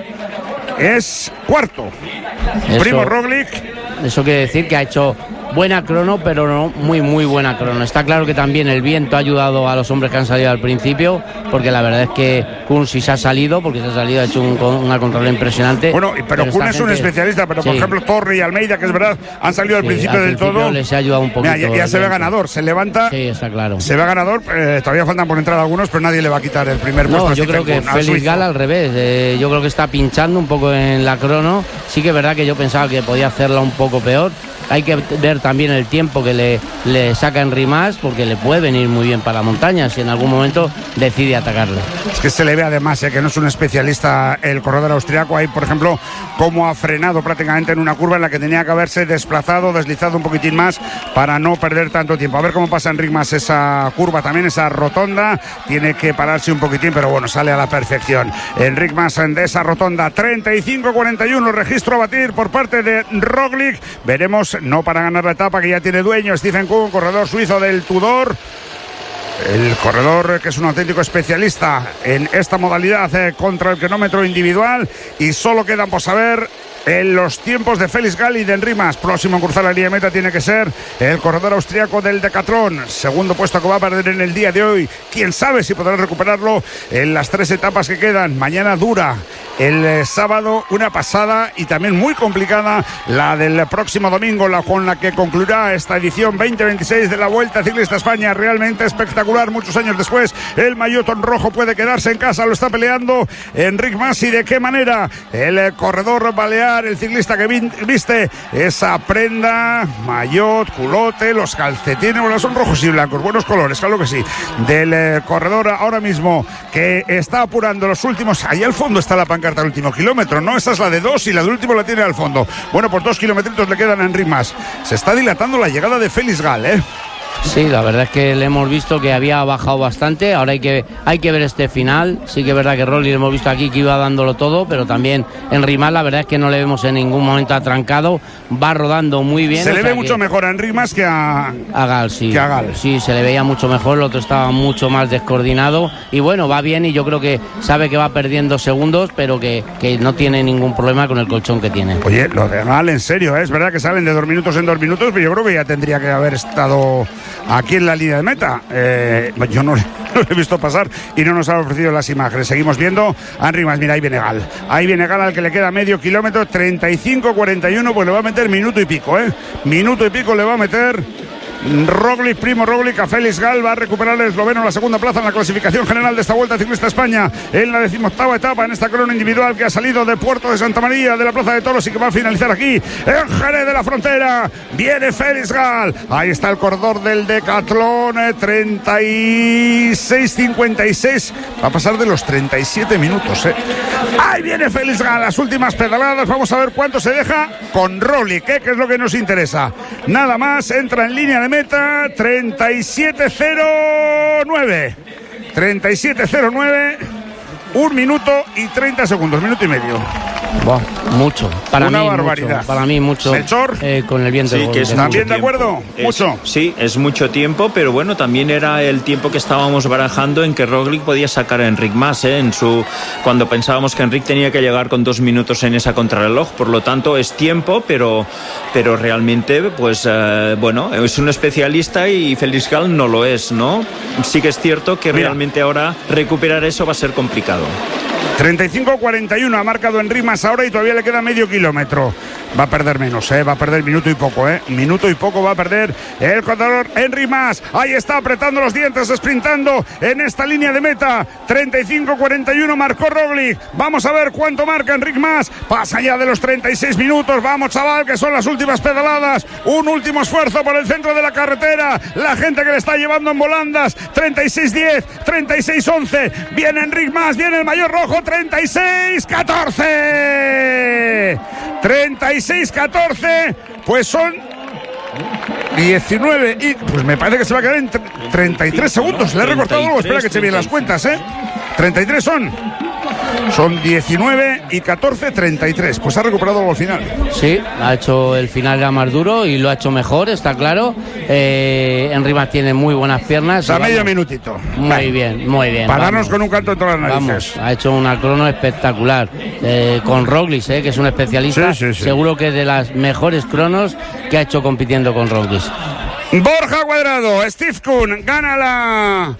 es cuarto. Eso, Primo Roglic. Eso quiere decir que ha hecho buena crono, pero no muy, muy buena crono. Está claro que también el viento ha ayudado a los hombres que han salido al principio, porque la verdad es que Kuhn sí se ha salido, porque se ha salido, ha hecho un, una control impresionante. Bueno, pero, pero Kuhn es un especialista, pero sí. por ejemplo Torre y Almeida, que es verdad, han salido al sí, principio al del principio todo. Les ha ayudado un poquito. Mira, ya, ya se ve ganador, se levanta. Sí, está claro. Se ve ganador, eh, todavía faltan por entrar algunos, pero nadie le va a quitar el primer puesto. No, a yo Stephen creo que Kuhn, Félix Gala al revés. Eh, yo creo que está pinchando un poco en la crono. Sí que es verdad que yo pensaba que podía hacerla un poco peor. Hay que ver también el tiempo que le, le saca en Rimas, porque le puede venir muy bien para la montaña si en algún momento decide atacarle. Es que se le ve además eh, que no es un especialista el corredor austriaco. Ahí, por ejemplo, cómo ha frenado prácticamente en una curva en la que tenía que haberse desplazado, deslizado un poquitín más para no perder tanto tiempo. A ver cómo pasa en Rimas esa curva también, esa rotonda. Tiene que pararse un poquitín, pero bueno, sale a la perfección. En Rimas de esa rotonda, treinta y cinco cuarenta y uno, registro a batir por parte de Roglic. Veremos. No para ganar la etapa, que ya tiene dueño Stephen Kuhn, corredor suizo del Tudor. El corredor que es un auténtico especialista en esta modalidad eh, contra el cronómetro individual. Y solo quedan por saber en los tiempos de Félix Gall y de Rimas. Próximo en cruzar la línea de meta tiene que ser el corredor austriaco del Decathlon. Segundo puesto que va a perder en el día de hoy. Quién sabe si podrá recuperarlo en las tres etapas que quedan. Mañana dura. El eh, sábado una pasada y también muy complicada la del próximo domingo, la con la que concluirá esta edición veinte veintiséis de la Vuelta Ciclista España. Realmente espectacular. Muchos años después el maillot rojo puede quedarse en casa. Lo está peleando Enric Mas. ¿Y de qué manera? El eh, corredor balear, el ciclista que viste esa prenda, maillot, culote, los calcetines, bueno, son rojos y blancos, buenos colores, claro que sí, del eh, corredor ahora mismo que está apurando los últimos. Ahí al fondo está la pancarta del último kilómetro, ¿no? Esa es la de dos y la del último la tiene al fondo. Bueno, pues dos kilometritos le quedan a Enric Mas. Se está dilatando la llegada de Félix Gall, ¿eh? Sí, la verdad es que le hemos visto que había bajado bastante. Ahora hay que, hay que ver este final. Sí que es verdad que Roglic hemos visto aquí que iba dándolo todo, pero también en Rimas la verdad es que no le vemos en ningún momento atrancado. Va rodando muy bien. Se le ve mucho mejor a Enric Mas que a, a Gall, sí. que a Gall. Sí, se le veía mucho mejor. El otro estaba mucho más descoordinado. Y bueno, va bien y yo creo que sabe que va perdiendo segundos, pero que, que no tiene ningún problema con el colchón que tiene. Oye, lo de Gall, en serio, ¿eh? Es verdad que salen de dos minutos en dos minutos, pero yo creo que ya tendría que haber estado aquí en la línea de meta. Eh, yo no, no lo he visto pasar y no nos han ofrecido las imágenes. Seguimos viendo a Enric Mas. Mira, ahí viene Gall. Ahí viene Gall, al que le queda medio kilómetro, treinta y cinco cuarenta y uno, pues le va a meter minuto y pico, ¿eh? Minuto y pico le va a meter Roglic, Primo Roglic a Félix Gall. Va a recuperar el esloveno la segunda plaza en la clasificación general de esta Vuelta Ciclista España en la decimoctava etapa, en esta crono individual que ha salido de Puerto de Santa María, de la Plaza de Toros, y que va a finalizar aquí en Jerez de la Frontera. Viene Félix Gall. Ahí está el corredor del Decathlon, eh, treinta y seis cincuenta y seis. Va a pasar de los treinta y siete minutos, eh. Ahí viene Félix Gall, las últimas pedaladas. Vamos a ver cuánto se deja con Roglic, eh, que es lo que nos interesa. Nada más, entra en línea de meta, treinta y siete cero nueve. treinta y siete cero nueve, un minuto y treinta segundos, minuto y medio. Wow, mucho. Para Una mí, barbaridad. Mucho, para mí mucho. Melchor, eh, con el viento. Sí, que es ¿también de acuerdo? Es, mucho. Sí, es mucho tiempo, pero bueno, también era el tiempo que estábamos barajando en que Roglic podía sacar a Enric Mas, ¿eh? en su cuando pensábamos que Enric tenía que llegar con dos minutos en esa contrarreloj. Por lo tanto, es tiempo, pero, pero realmente, pues eh, bueno, es un especialista y Félix Gall no lo es, ¿no? Sí que es cierto que Mira, realmente ahora recuperar eso va a ser complicado. treinta y cinco cuarenta y uno ha marcado Enric Mas ahora y todavía le queda medio kilómetro. Va a perder menos, ¿eh? Va a perder minuto y poco, ¿eh? Minuto y poco va a perder el corredor Enric Mas. Ahí está apretando los dientes, sprintando en esta línea de meta. treinta y cinco cuarenta y uno marcó Roglic. Vamos a ver cuánto marca Enric Mas. Pasa ya de los treinta y seis minutos. Vamos, chaval, que son las últimas pedaladas. Un último esfuerzo por el centro de la carretera. La gente que le está llevando en volandas. treinta y seis diez, treinta y seis once. Viene Enric Mas, viene el maillot rojo. treinta y seis catorce. treinta y seis catorce. Pues son diecinueve y pues me parece que se va a quedar en treinta y tres segundos. Le he recortado algo, espera que eche bien las cuentas, ¿eh? treinta y tres son. Son diecinueve y catorce, treinta y tres. Pues ha recuperado algo al final. Sí, ha hecho el final ya más duro y lo ha hecho mejor, está claro. Eh, Enric Mas tiene muy buenas piernas. A medio minutito. Muy vale. bien, muy bien. Para darnos con un canto en todas las narices. Vamos, ha hecho una crono espectacular. Eh, con Roglic, eh, que es un especialista. Sí, sí, sí. Seguro que es de las mejores cronos que ha hecho compitiendo con Roglic. Borja Cuadrado, Steve Kuhn gana la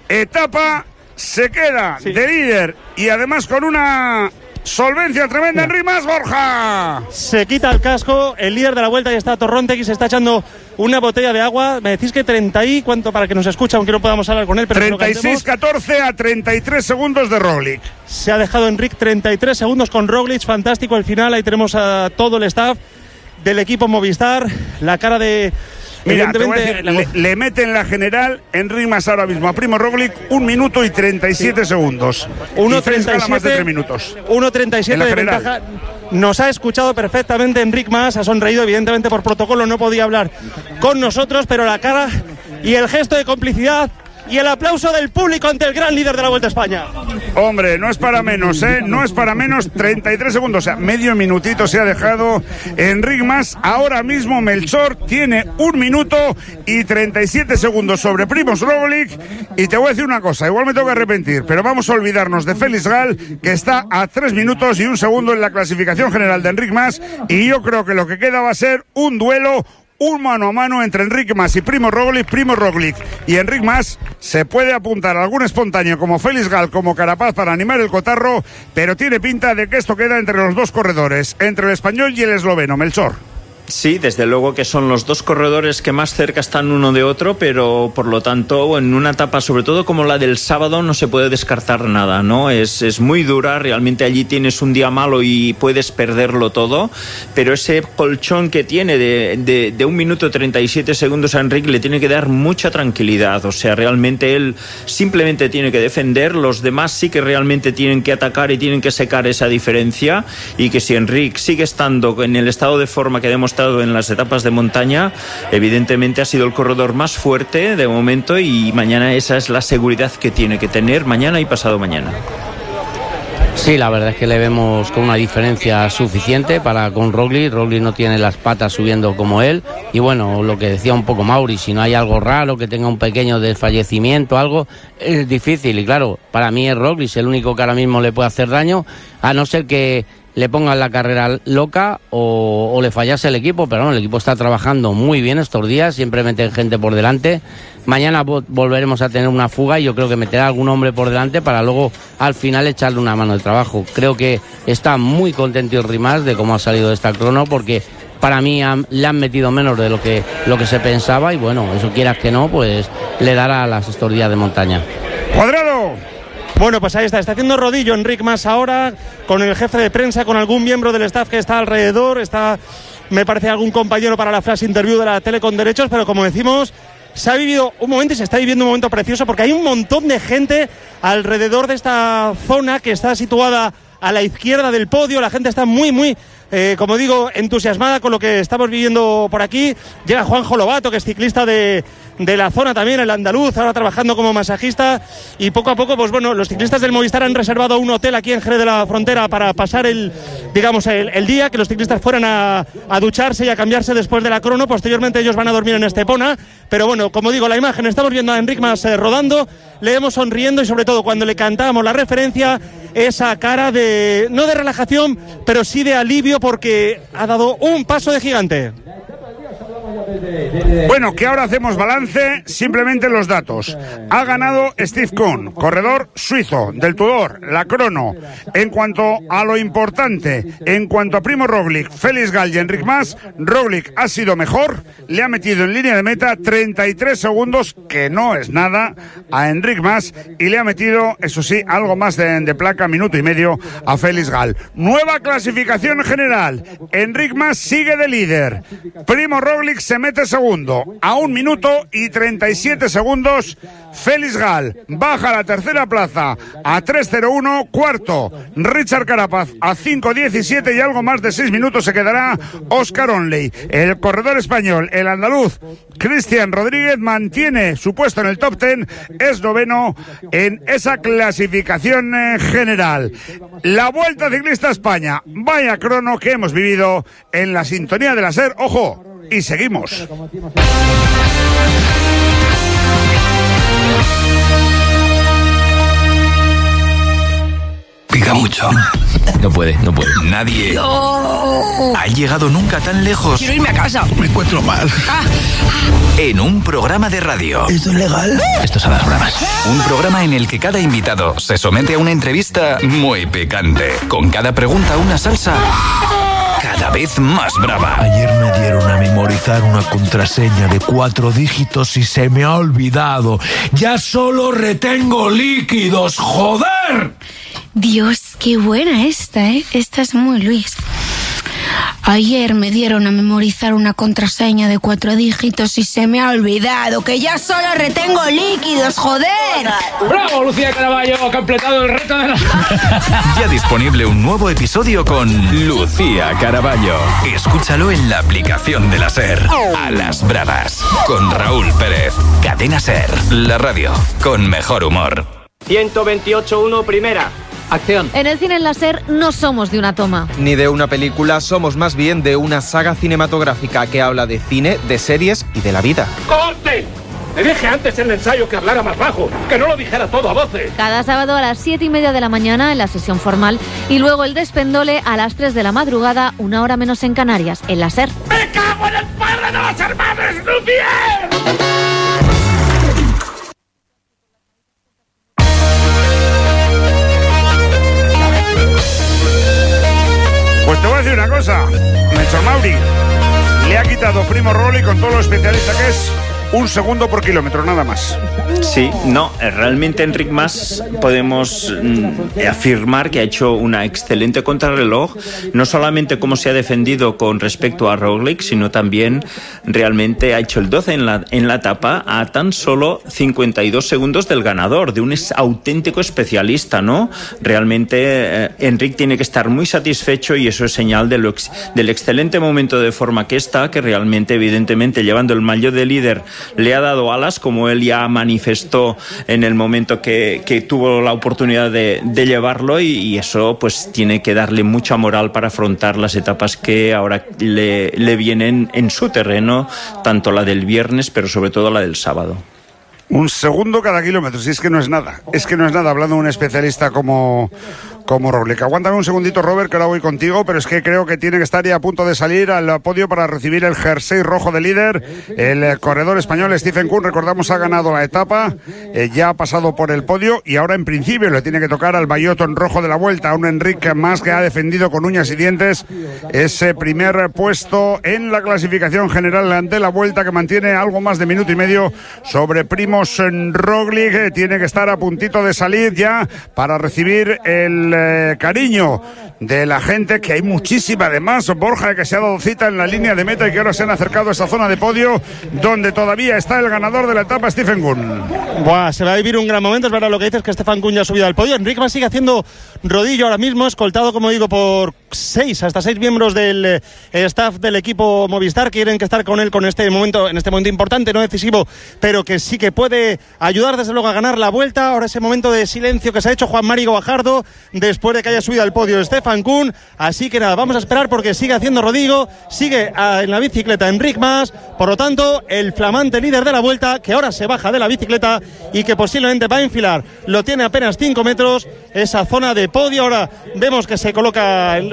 etapa. Se queda sí. de líder y además con una solvencia tremenda. Enric Mas, Borja. Se quita el casco, el líder de la vuelta, y está Torrontegui, se está echando una botella de agua. Me decís que treinta y cuánto para que nos escuche, aunque no podamos hablar con él. Pero treinta y seis catorce a treinta y tres segundos de Roglic. Se ha dejado Enric treinta y tres segundos con Roglic, fantástico el final. Ahí tenemos a todo el staff del equipo Movistar, la cara de... Mira, te voy a decir, le, le mete en la general Enric Mas ahora mismo a Primo Roglic un minuto y treinta y siete sí. segundos. uno treinta y siete, más de tres minutos. uno treinta y siete de ventaja. Nos ha escuchado perfectamente Enric Mas, ha sonreído, evidentemente por protocolo no podía hablar con nosotros, pero la cara y el gesto de complicidad y el aplauso del público ante el gran líder de la Vuelta a España. Hombre, no es para menos, ¿eh? No es para menos. treinta y tres segundos, o sea, medio minutito se ha dejado Enric Mas. Ahora mismo Melchor tiene un minuto y treinta y siete segundos sobre Primož Roglic. Y te voy a decir una cosa, igual me tengo que arrepentir, pero vamos a olvidarnos de Félix Gal, que está a tres minutos y un segundo en la clasificación general de Enric Mas. Y yo creo que lo que queda va a ser un duelo, un mano a mano entre Enric Mas y Primož Roglic. Primož Roglic y Enric Mas, se puede apuntar a algún espontáneo como Félix Gal, como Carapaz para animar el cotarro, pero tiene pinta de que esto queda entre los dos corredores, entre el español y el esloveno. Melchor. Sí, desde luego que son los dos corredores que más cerca están uno de otro, pero por lo tanto en una etapa sobre todo como la del sábado no se puede descartar nada, ¿no? Es, es muy dura, realmente allí tienes un día malo y puedes perderlo todo, pero ese colchón que tiene de, de, de un minuto treinta y siete segundos a Enric le tiene que dar mucha tranquilidad, o sea, realmente él simplemente tiene que defender, los demás sí que realmente tienen que atacar y tienen que secar esa diferencia, y que si Enric sigue estando en el estado de forma que ha demostrado en las etapas de montaña, evidentemente ha sido el corredor más fuerte de momento, y mañana esa es la seguridad que tiene que tener, mañana y pasado mañana. Sí, la verdad es que le vemos con una diferencia suficiente para con Roglic. Roglic no tiene las patas subiendo como él, y bueno, lo que decía un poco Mauri, si no hay algo raro, que tenga un pequeño desfallecimiento, algo, es difícil, y claro, para mí es Roglic el único que ahora mismo le puede hacer daño, a no ser que le pongan la carrera loca o, o le fallase el equipo, pero no, el equipo está trabajando muy bien estos días, siempre meten gente por delante. Mañana vo- volveremos a tener una fuga y yo creo que meterá algún hombre por delante para luego al final echarle una mano de trabajo. Creo que está muy contento Enric Mas de cómo ha salido de esta crono, porque para mí han, le han metido menos de lo que, lo que se pensaba, y bueno, eso quieras que no, pues le dará a las estos días de montaña. ¡Cuadrado! Bueno, pues ahí está, está haciendo rodillo Enric Mas ahora, con el jefe de prensa, con algún miembro del staff que está alrededor, está, me parece, algún compañero para la flash interview de la tele con derechos, pero como decimos, se ha vivido un momento y se está viviendo un momento precioso, porque hay un montón de gente alrededor de esta zona que está situada a la izquierda del podio. La gente está muy, muy, eh, como digo, entusiasmada con lo que estamos viviendo por aquí. Llega Juanjo Lobato, que es ciclista de, de la zona también, el andaluz, ahora trabajando como masajista, y poco a poco, pues bueno, los ciclistas del Movistar han reservado un hotel aquí en Jerez de la Frontera para pasar el, digamos, el, el día, que los ciclistas fueran a, a ducharse y a cambiarse después de la crono. Posteriormente ellos van a dormir en Estepona, pero bueno, como digo, la imagen, estamos viendo a Enric Mas eh, rodando, le vemos sonriendo, y sobre todo cuando le cantábamos la referencia, esa cara de, no de relajación, pero sí de alivio, porque ha dado un paso de gigante. Bueno, que ahora hacemos balance, simplemente los datos. Ha ganado Steve Kuhn, corredor suizo del Tudor, la crono. En cuanto a lo importante, en cuanto a Primo Roglic, Félix Gall y Enric Mas, Roglic ha sido mejor, le ha metido en línea de meta treinta y tres segundos, que no es nada, a Enric Mas, y le ha metido, eso sí, algo más de, de placa, minuto y medio, a Félix Gall. Nueva clasificación general. Enric Mas sigue de líder. Primo Roglic se mete segundo, a un minuto y treinta y siete segundos. Félix Gall baja a la tercera plaza a tres cero uno. Cuarto, Richard Carapaz a cinco diecisiete, y algo más de seis minutos se quedará Oscar Onley. El corredor español, el andaluz Cristian Rodríguez, mantiene su puesto en el top ten, es noveno en esa clasificación general. La Vuelta Ciclista a España, vaya crono que hemos vivido en la sintonía de la SER. Ojo, y seguimos. Pica mucho. No puede, no puede. Nadie No. ha llegado nunca tan lejos. Quiero irme a casa. Me encuentro mal. Ah. En un programa de radio. ¿Esto es legal? Esto es a las bravas. Un programa en el que cada invitado se somete a una entrevista muy picante. Con cada pregunta una salsa cada vez más brava. Ayer me dieron a memorizar una contraseña de cuatro dígitos y se me ha olvidado. Ya solo retengo líquidos, ¡joder! Dios, qué buena esta, ¿eh? Esta es muy Luis. Ayer me dieron a memorizar una contraseña de cuatro dígitos y se me ha olvidado que ya solo retengo líquidos, joder. ¡Bravo, Lucía Caraballo! Ha completado el reto de la... Ya disponible un nuevo episodio con Lucía Caraballo. Escúchalo en la aplicación de la SER. A las bravas. Con Raúl Pérez. Cadena SER. La radio con mejor humor. ciento veintiocho punto uno, primera. Acción. En el cine en la SER no somos de una toma. Ni de una película, somos más bien de una saga cinematográfica que habla de cine, de series y de la vida. ¡Corte! Le dije antes en el ensayo que hablara más bajo, que no lo dijera todo a voces. Cada sábado a las siete y media de la mañana en la sesión formal y luego el despendole a las tres de la madrugada, una hora menos en Canarias, en la SER. ¡Me cago en el padre de los hermanos Lumière! Pues te voy a decir una cosa, Melchor Mauri, le ha quitado Primo Roglic, con todo lo especialista que es, un segundo por kilómetro, nada más. Sí, no, realmente Enric Mas podemos mm, afirmar que ha hecho una excelente contrarreloj, no solamente cómo se ha defendido con respecto a Roglic, sino también realmente ha hecho el doce en la, en la etapa a tan solo cincuenta y dos segundos del ganador, de un es, auténtico especialista, ¿no? Realmente eh, Enric tiene que estar muy satisfecho y eso es señal de lo ex, del excelente momento de forma que está, que realmente evidentemente llevando el maillot de líder le ha dado alas, como él ya manifestó en el momento que, que tuvo la oportunidad de, de llevarlo, y, y eso pues tiene que darle mucha moral para afrontar las etapas que ahora le, le vienen en su terreno, tanto la del viernes pero sobre todo la del sábado. Un segundo cada kilómetro, si es que no es nada, es que no es nada, hablando de un especialista como, como Roglic. Aguántame un segundito, Robert, que ahora voy contigo, pero es que creo que tiene que estar ya a punto de salir al podio para recibir el jersey rojo de líder. El corredor español Stephen Kuhn, recordamos, ha ganado la etapa, eh, ya ha pasado por el podio y ahora en principio le tiene que tocar al maillot rojo de la Vuelta, a un Enric Mas que ha defendido con uñas y dientes ese primer puesto en la clasificación general de la Vuelta, que mantiene algo más de minuto y medio sobre Primo Roglic, que tiene que estar a puntito de salir ya para recibir el eh, cariño de la gente, que hay muchísima además, Borja, que se ha dado cita en la línea de meta y que ahora se han acercado a esa zona de podio donde todavía está el ganador de la etapa, Stephen Kuhn. Buah, se va a vivir un gran momento, es verdad lo que dices, que Stephen Kuhn ya ha subido al podio. Enric Mas sigue haciendo rodillo ahora mismo, escoltado, como digo, por seis, hasta seis miembros del eh, staff del equipo Movistar, quieren que estar con él con este momento, en este momento importante, no decisivo, pero que sí que puede ayudar desde luego a ganar la Vuelta. Ahora ese momento de silencio que se ha hecho Juan Mari Guajardo después de que haya subido al podio Stephen Kuhn, así que nada, vamos a esperar porque sigue haciendo rodillo, sigue a, en la bicicleta Enric Mas, por lo tanto el flamante líder de la Vuelta, que ahora se baja de la bicicleta y que posiblemente va a enfilar, lo tiene apenas cinco metros, esa zona de podio. Ahora vemos que se coloca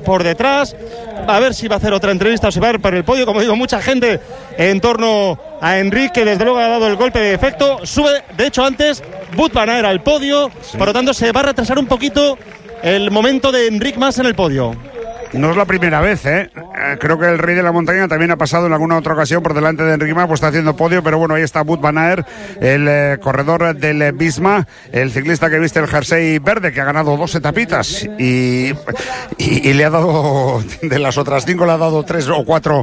por detrás. A ver si va a hacer otra entrevista o si va a ir por el podio. Como digo, mucha gente en torno a Enric, que desde luego ha dado el golpe de efecto. Sube, de hecho, antes Wout van Aert al podio. Sí. Por lo tanto, se va a retrasar un poquito el momento de Enric Mas en el podio. No es la primera vez, ¿eh? Creo que el Rey de la Montaña también ha pasado en alguna otra ocasión por delante de Enric Mas, pues está haciendo podio, pero bueno, ahí está Wout van Aert, el eh, corredor del eh, Visma, el ciclista que viste el jersey verde, que ha ganado dos etapitas y, y, y le ha dado, de las otras cinco, le ha dado tres o cuatro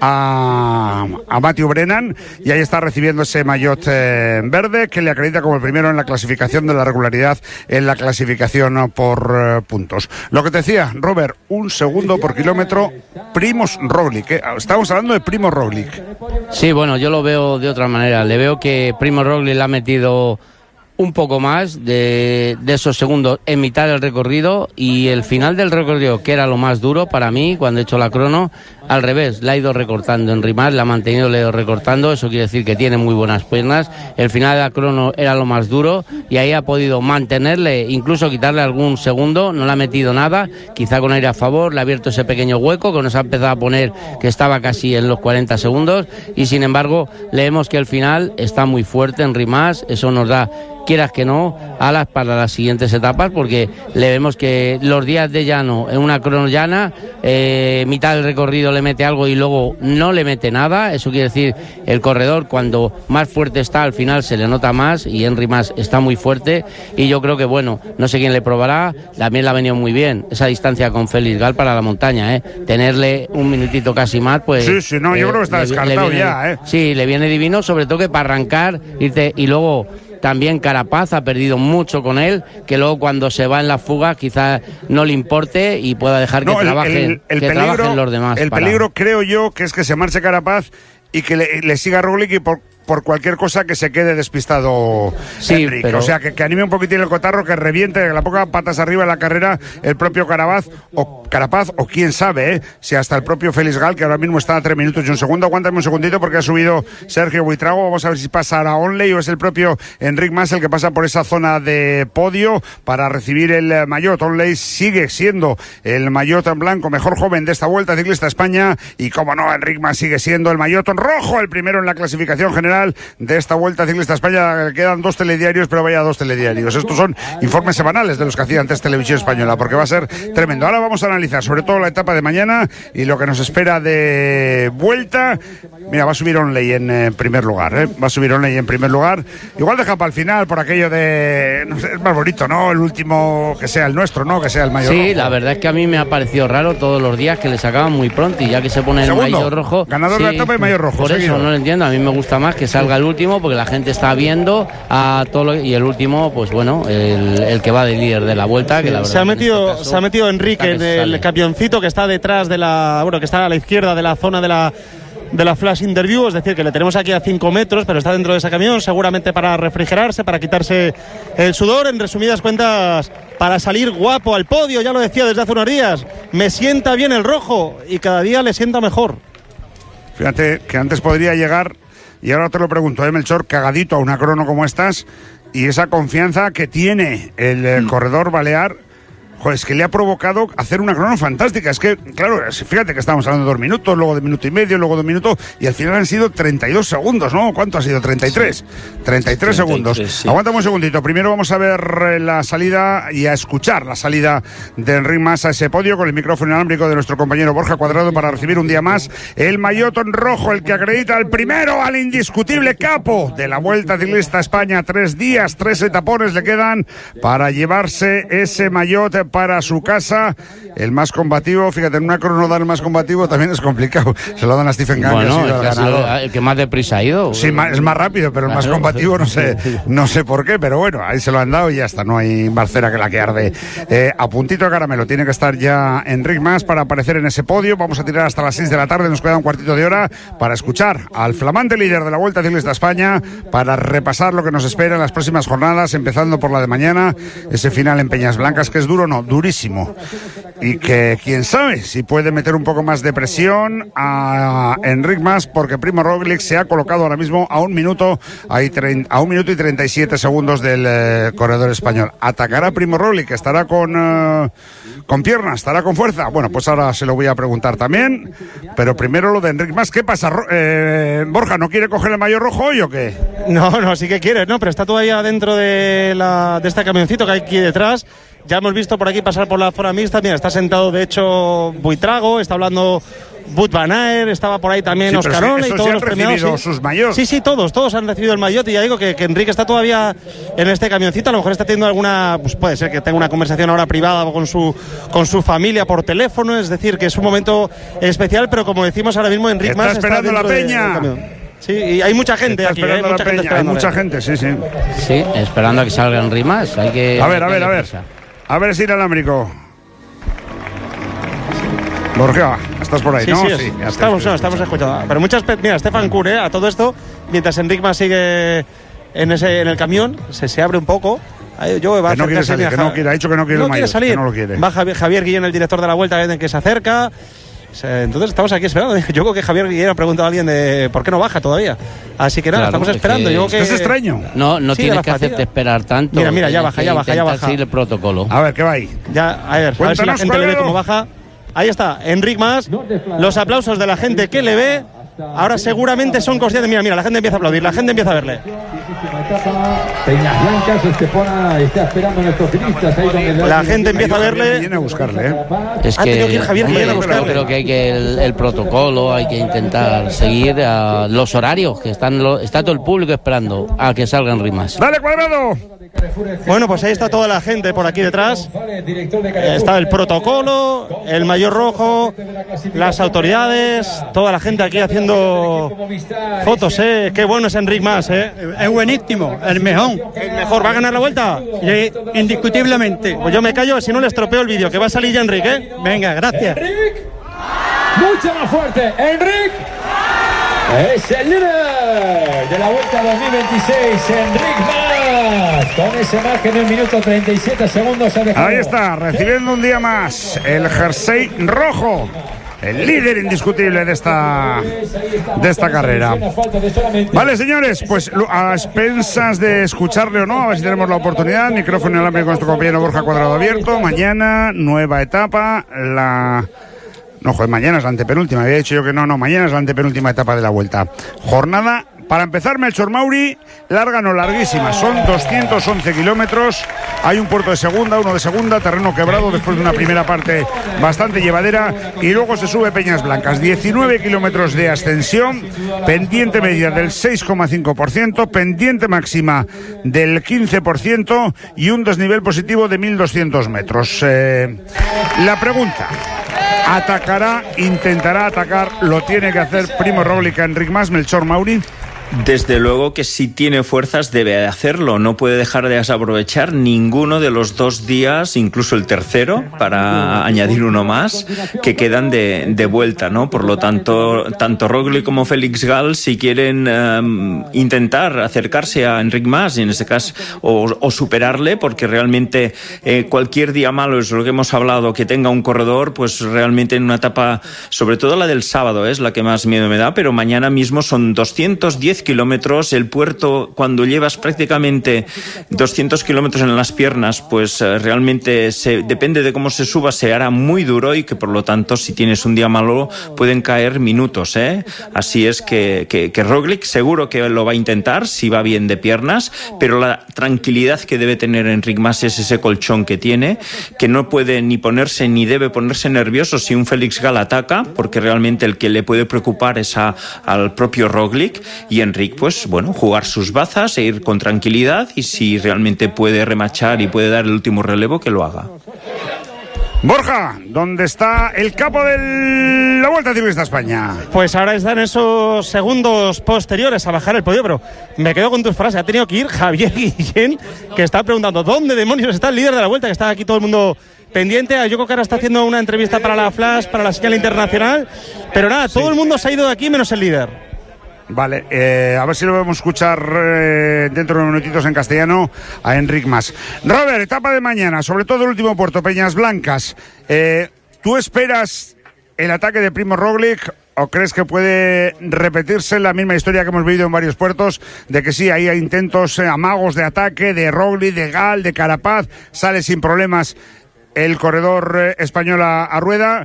a, a Matthew Brennan, y ahí está recibiendo ese maillot eh, verde que le acredita como el primero en la clasificación de la regularidad, en la clasificación por eh, puntos. Lo que te decía, Robert, un segundo segundo por kilómetro, Primož Roglic, ¿eh? Estamos hablando de Primož Roglic. Sí, bueno, yo lo veo de otra manera. Le veo que Primož Roglic le ha metido un poco más de, de esos segundos en mitad del recorrido, y el final del recorrido, que era lo más duro para mí cuando he hecho la crono, al revés, la ha ido recortando. Enric Mas la ha mantenido, le ha ido recortando. Eso quiere decir que tiene muy buenas piernas. El final de la crono era lo más duro y ahí ha podido mantenerle, incluso quitarle algún segundo. No le ha metido nada, quizá con aire a favor, le ha abierto ese pequeño hueco que nos ha empezado a poner, que estaba casi en los cuarenta segundos, y sin embargo leemos que el final está muy fuerte Enric Mas. Eso nos da, quieras que no, alas para las siguientes etapas, porque le vemos que los días de llano, en una crono llana, eh, mitad del recorrido le mete algo y luego no le mete nada. Eso quiere decir, el corredor cuando más fuerte está, al final se le nota más, y Enric Mas está muy fuerte, y yo creo que, bueno, no sé quién le probará, también le ha venido muy bien esa distancia con Félix Gal para la montaña, ¿eh? Tenerle un minutito casi más, pues... Sí, sí, no, yo eh, creo que está le, descartado le viene, ya, ¿eh? Sí, le viene divino, sobre todo que para arrancar, irte, y luego... También Carapaz ha perdido mucho con él, que luego cuando se va en la fuga quizás no le importe y pueda dejar que, no, el, trabajen, el, el que peligro, trabajen los demás. El para... peligro, creo yo, que es que se marche Carapaz y que le, le siga Roglic, y por, por cualquier cosa que se quede despistado sí, Enric. Pero... O sea, que, que anime un poquitín el cotarro, que reviente, que la ponga patas arriba en la carrera el propio Carapaz, o Carapaz, o quién sabe, ¿eh? Si hasta el propio Félix Gal, que ahora mismo está a tres minutos y un segundo. Aguántame un segundito porque ha subido Sergio Buitrago. Vamos a ver si pasa a Onley o es el propio Enric Mas el que pasa por esa zona de podio para recibir el maillot. Onley sigue siendo el maillot en blanco mejor joven de esta Vuelta Ciclista España, y como no, Enric Mas sigue siendo el maillot en rojo, el primero en la clasificación general de esta Vuelta Ciclista España. Quedan dos telediarios, pero vaya dos telediarios. Estos son informes semanales de los que hacía antes Televisión Española, porque va a ser tremendo. Ahora vamos a analizar sobre todo la etapa de mañana y lo que nos espera de vuelta. Mira, va a subir Onley en eh, primer lugar, ¿eh? Va a subir Onley en primer lugar. Igual deja para el final por aquello de... No sé, es más bonito, ¿no? El último que sea el nuestro, ¿no? Que sea el maillot sí, rojo. Sí, la verdad es que a mí me ha parecido raro todos los días que le sacaban muy pronto, y ya que se pone el maillot rojo... Ganador sí, de la etapa y maillot rojo. Por seguido. eso no lo entiendo. A mí me gusta más que salga el último, porque la gente está viendo a todo lo... Y el último, pues bueno, el, el que va de líder de la Vuelta, sí, que la verdad... Se ha metido, este caso, se ha metido Enrique en el sale. camioncito que está detrás de la... Bueno, que está a la izquierda de la zona de la... de la flash interview, es decir, que le tenemos aquí a cinco metros, pero está dentro de ese camión, seguramente para refrigerarse, para quitarse el sudor. En resumidas cuentas, para salir guapo al podio, ya lo decía desde hace unos días, me sienta bien el rojo y cada día le sienta mejor. Fíjate que antes podría llegar, y ahora te lo pregunto, ¿eh, Melchor, cagadito a una crono como estas, y esa confianza que tiene el eh, mm. corredor balear? Joder, es que le ha provocado hacer una crono fantástica. Es que, claro, fíjate que estamos hablando de dos minutos, luego de minuto y medio, luego de un minuto, y al final han sido treinta y dos segundos, ¿no? ¿Cuánto ha sido? treinta y tres. Sí. treinta y tres segundos. Sí. Aguántame un segundito. Primero vamos a ver la salida y a escuchar la salida de Enric Mas a ese podio con el micrófono inalámbrico de nuestro compañero Borja Cuadrado para recibir un día más el maillot en rojo, el que acredita al primero, al indiscutible capo de la Vuelta Ciclista España. Tres días, tres etapones le quedan para llevarse ese maillot para su casa. El más combativo, fíjate, en una crono dar el más combativo también es complicado. Se lo dan a Stephen Gunn, bueno, que ha sido el, el, ganador. el que más deprisa ha ido. Sí, más, es más rápido, pero el más combativo no sé, no sé por qué, pero bueno, ahí se lo han dado y ya está, no hay más cera que la que arde. Eh, a puntito de caramelo, tiene que estar ya Enric Mas para aparecer en ese podio. Vamos a tirar hasta las seis de la tarde, nos queda un cuartito de hora para escuchar al flamante líder de la Vuelta Ciclista España, para repasar lo que nos espera en las próximas jornadas, empezando por la de mañana, ese final en Peñas Blancas, que es duro, no, durísimo, durísimo. Y que quién sabe si puede meter un poco más de presión a Enric Mas, porque Primo Roglic se ha colocado ahora mismo a un minuto, a un minuto y treinta y siete segundos del eh, corredor español. ¿Atacará Primo Roglic? ¿Estará con, eh, con piernas? ¿Estará con fuerza? Bueno, pues ahora se lo voy a preguntar también. Pero primero lo de Enric Mas. ¿Qué pasa? Eh, Borja, ¿no quiere coger el maillot rojo hoy o qué? No, no, sí que quiere, no, pero está todavía dentro de, la, de este camioncito que hay aquí detrás. Ya hemos visto por aquí pasar por la zona mixta. Mira, está sentado de hecho Buitrago, está hablando Wout van Aert, estaba por ahí también sí, Oscarone sí, y todos sí los premiados. Sí. sus maillots. Sí, sí, todos, todos han recibido el maillot y ya digo que, que Enrique está todavía en este camioncito. A lo mejor está teniendo alguna, pues puede ser que tenga una conversación ahora privada con su con su familia por teléfono. Es decir, que es un momento especial, pero como decimos ahora mismo, Enric está Mas esperando está la peña. De, de Sí, y hay mucha gente está aquí, esperando ¿eh? la mucha peña. gente Hay mucha gente, sí, sí. Sí, esperando a que salga Enric Mas. Hay que. A ver, a ver, a ver. A ver si inalámbrico. Borja, estás por ahí, sí, ¿no? Sí, sí, es, sí estamos, no, estamos escuchando. Pero muchas. Mira, Stefan Kur, ¿eh? A todo esto, mientras Enric Mas sigue en ese en el camión, se, se abre un poco. Yo va que no quiere salir, que no quiere, ha dicho que no quiere no el maillot, quiere salir. Que no lo quiere. Va Javier, Javier Guillén, el director de la Vuelta, que se acerca. Entonces estamos aquí esperando. Yo creo que Javier Guillén ha preguntado a alguien de por qué no baja todavía. Así que nada, claro, estamos esperando. Es, Yo que que... es extraño. No, no sí, tienes que fatiga. hacerte esperar tanto. Mira, mira, ya baja, ya baja, ya baja. Seguir el protocolo. A ver, ¿qué va ahí? Ya, a ver, a ver si la gente le ve cómo baja. Ahí está, Enric Mas. Los aplausos de la gente que le ve. Ahora seguramente son conscientes. Mira, mira, la gente empieza a aplaudir, la gente empieza a verle. Peñas Blancas, Estepona está esperando a nuestros ciclistas. Ahí donde la gente empieza a verle. Viene a buscarle, ¿eh? Es que, que ir Javier hombre, a buscarle. Yo creo que hay que el, el protocolo, hay que intentar seguir uh, los horarios, que están lo, está todo el público esperando a que salgan Rimas. ¡Dale, Cuadrado! Bueno, pues ahí está toda la gente por aquí detrás. Está el protocolo, el maillot rojo, las autoridades, toda la gente aquí haciendo fotos, ¿eh? Qué bueno es Enric Mas, ¿eh? Es buenísimo, el mejor. ¿El mejor? ¿Va a ganar la vuelta? Sí, indiscutiblemente. Pues yo me callo, si no le estropeo el vídeo, que va a salir ya Enric, ¿eh? Venga, gracias. Enric, mucho más fuerte, Enric. Es el líder de la Vuelta dos mil veintiséis, Enric Mas, con ese margen de un minuto treinta y siete segundos. Ha dejado. Ahí está, recibiendo un día más el jersey rojo, el líder indiscutible de esta de esta carrera. Vale, señores, pues a expensas de escucharle o no, a ver si tenemos la oportunidad. Micrófono inalámbrico con nuestro compañero Borja Cuadrado abierto. Mañana, nueva etapa, la... No, joder, mañana es la antepenúltima. Había dicho yo que no, no, mañana es la antepenúltima etapa de la Vuelta. Jornada, para empezar, Melchor Mauri, larga no larguísima. Son doscientos once kilómetros. Hay un puerto de segunda, uno de segunda, terreno quebrado después de una primera parte bastante llevadera. Y luego se sube Peñas Blancas. diecinueve kilómetros de ascensión, pendiente media del seis coma cinco por ciento, pendiente máxima del quince por ciento y un desnivel positivo de mil doscientos metros. Eh, la pregunta... ¿Atacará, intentará atacar, lo tiene que hacer Primo Roglic a Enric Mas, Melchor Mauri? Desde luego que si tiene fuerzas debe hacerlo, no puede dejar de desaprovechar ninguno de los dos días, incluso el tercero, para añadir uno más, que quedan de, de vuelta, ¿no? Por lo tanto, tanto Roglic como Félix Gall, si quieren um, intentar acercarse a Enric Mas, en este caso, o, o superarle, porque realmente eh, cualquier día malo, es lo que hemos hablado, que tenga un corredor, pues realmente en una etapa, sobre todo la del sábado, es la que más miedo me da, pero mañana mismo son doscientos diez kilómetros, el puerto, cuando llevas prácticamente doscientos kilómetros en las piernas, pues eh, realmente se, depende de cómo se suba, se hará muy duro y que por lo tanto si tienes un día malo pueden caer minutos, ¿eh? Así es que, que, que Roglic seguro que lo va a intentar si va bien de piernas, pero la tranquilidad que debe tener Enric Mas es ese colchón que tiene, que no puede ni ponerse ni debe ponerse nervioso si un Félix Gall ataca, porque realmente el que le puede preocupar es a, al propio Roglic, y Enric, pues bueno, jugar sus bazas e ir con tranquilidad, y si realmente puede remachar y puede dar el último relevo, que lo haga. Borja, ¿dónde está el capo de la Vuelta Ciclista España? Pues ahora están esos segundos posteriores a bajar el podio, pero me quedo con tus frases. Ha tenido que ir Javier Guillén, que está preguntando ¿dónde demonios está el líder de la Vuelta? Que está aquí todo el mundo pendiente. Yo creo que ahora está haciendo una entrevista para la Flash, para la señal internacional, pero nada, todo el mundo se ha ido de aquí menos el líder. Vale, eh, a ver si lo podemos escuchar eh, dentro de unos minutitos en castellano a Enric Mas. Robert, etapa de mañana, sobre todo el último puerto, Peñas Blancas. Eh, ¿Tú esperas el ataque de Primo Roglic o crees que puede repetirse la misma historia que hemos vivido en varios puertos, de que sí, ahí hay intentos, eh, amagos de ataque de Roglic, de Gal, de Carapaz, sale sin problemas el corredor eh, español a, a rueda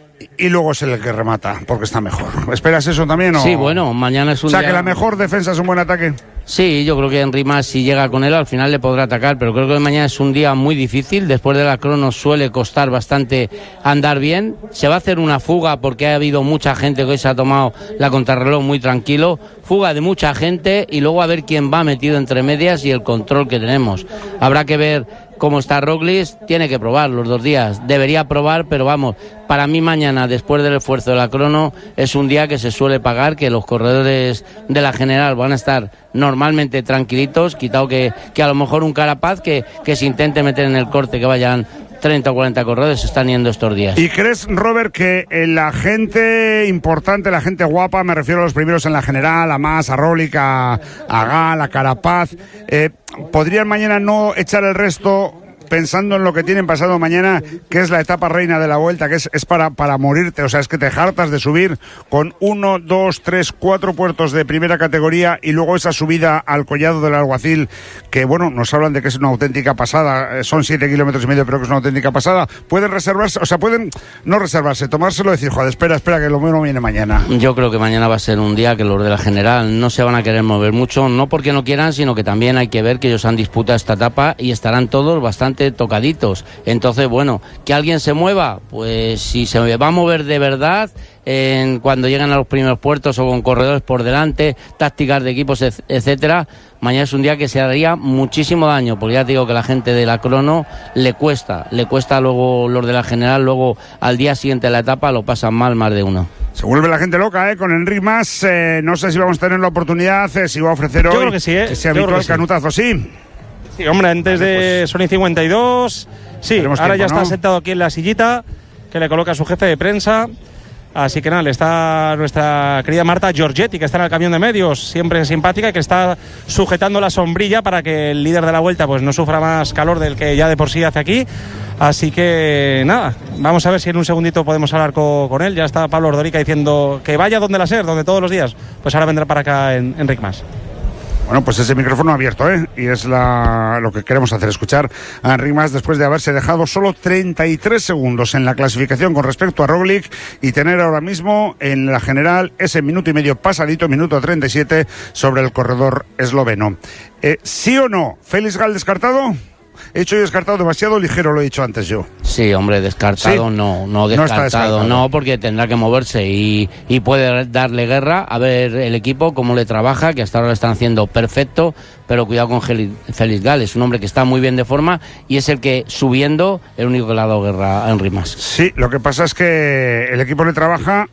y luego es el que remata porque está mejor? ¿Esperas eso también? ¿O? Sí, bueno, mañana es un O sea, día... que la mejor defensa es un buen ataque. Sí, yo creo que Enric Mas, si llega con él, al final le podrá atacar, pero creo que mañana es un día muy difícil. Después de la crono suele costar bastante andar bien. Se va a hacer una fuga porque ha habido mucha gente que hoy se ha tomado la contrarreloj muy tranquilo. Fuga de mucha gente y luego a ver quién va metido entre medias y el control que tenemos. Habrá que ver cómo está Roglic, tiene que probar los dos días. Debería probar, pero vamos, para mí mañana, después del esfuerzo de la crono, es un día que se suele pagar, que los corredores de la general van a estar normalmente tranquilitos, quitado que, que a lo mejor un Carapaz que, que se intente meter en el corte, que vayan treinta o cuarenta corredores, se están yendo estos días. ¿Y crees, Robert, que la gente importante, la gente guapa, me refiero a los primeros en la general, a Mas, a Roglic, a, a Gal, a Carapaz, eh, podrían mañana no echar el resto pensando en lo que tienen pasado mañana, que es la etapa reina de la Vuelta, que es, es para, para morirte? O sea, es que te hartas de subir con uno, dos, tres, cuatro puertos de primera categoría y luego esa subida al Collado del Alguacil, que bueno, nos hablan de que es una auténtica pasada, son siete kilómetros y medio, pero que es una auténtica pasada. Pueden reservarse, o sea, pueden no reservarse, tomárselo y decir, joder, espera, espera, que lo mío viene mañana. Yo creo que mañana va a ser un día que los de la general no se van a querer mover mucho, no porque no quieran, sino que también hay que ver que ellos han disputado esta etapa y estarán todos bastante tocaditos. Entonces, bueno, que alguien se mueva, pues si se va a mover de verdad, en, cuando llegan a los primeros puertos o con corredores por delante, tácticas de equipos, etcétera, mañana es un día que se haría muchísimo daño, porque ya te digo que la gente de la crono le cuesta, le cuesta luego los de la general, luego al día siguiente de la etapa lo pasan mal más de uno. Se vuelve la gente loca, ¿eh? Con Enric Mas, eh, no sé si vamos a tener la oportunidad, eh, si va a ofrecer hoy. Yo creo que sí, ¿eh? Que sea Yo habitual creo que sí. Canutazo, ¿sí? Sí, hombre, antes vale, de pues, Sony cincuenta y dos. Sí, ahora tiempo, ya ¿no? está sentado aquí en la sillita que le coloca su jefe de prensa. Así que nada, le está nuestra querida Marta Giorgetti, que está en el camión de medios, siempre simpática, y que está sujetando la sombrilla para que el líder de la Vuelta pues no sufra más calor del que ya de por sí hace aquí. Así que nada, vamos a ver si en un segundito podemos hablar con, con él. Ya está Pablo Ordorica diciendo que vaya donde la SER, donde todos los días. Pues ahora vendrá para acá en, Enric Mas. Bueno, pues ese micrófono abierto, ¿eh? Y es la, lo que queremos hacer, escuchar a Enric Mas después de haberse dejado solo treinta y tres segundos en la clasificación con respecto a Roglic y tener ahora mismo en la general ese minuto y medio pasadito, minuto treinta y siete, sobre el corredor esloveno. Eh, ¿Sí o no? ¿Félix Gal descartado? He hecho yo descartado demasiado ligero, lo he dicho antes yo. Sí, hombre, descartado ¿Sí? no, no descartado, no, descartado. no, porque tendrá que moverse y, y puede darle guerra, a ver el equipo cómo le trabaja, que hasta ahora lo están haciendo perfecto, pero cuidado con Félix Gal, es un hombre que está muy bien de forma y es el que subiendo, el único que le ha dado guerra a Enric Mas. Sí, lo que pasa es que el equipo le trabaja,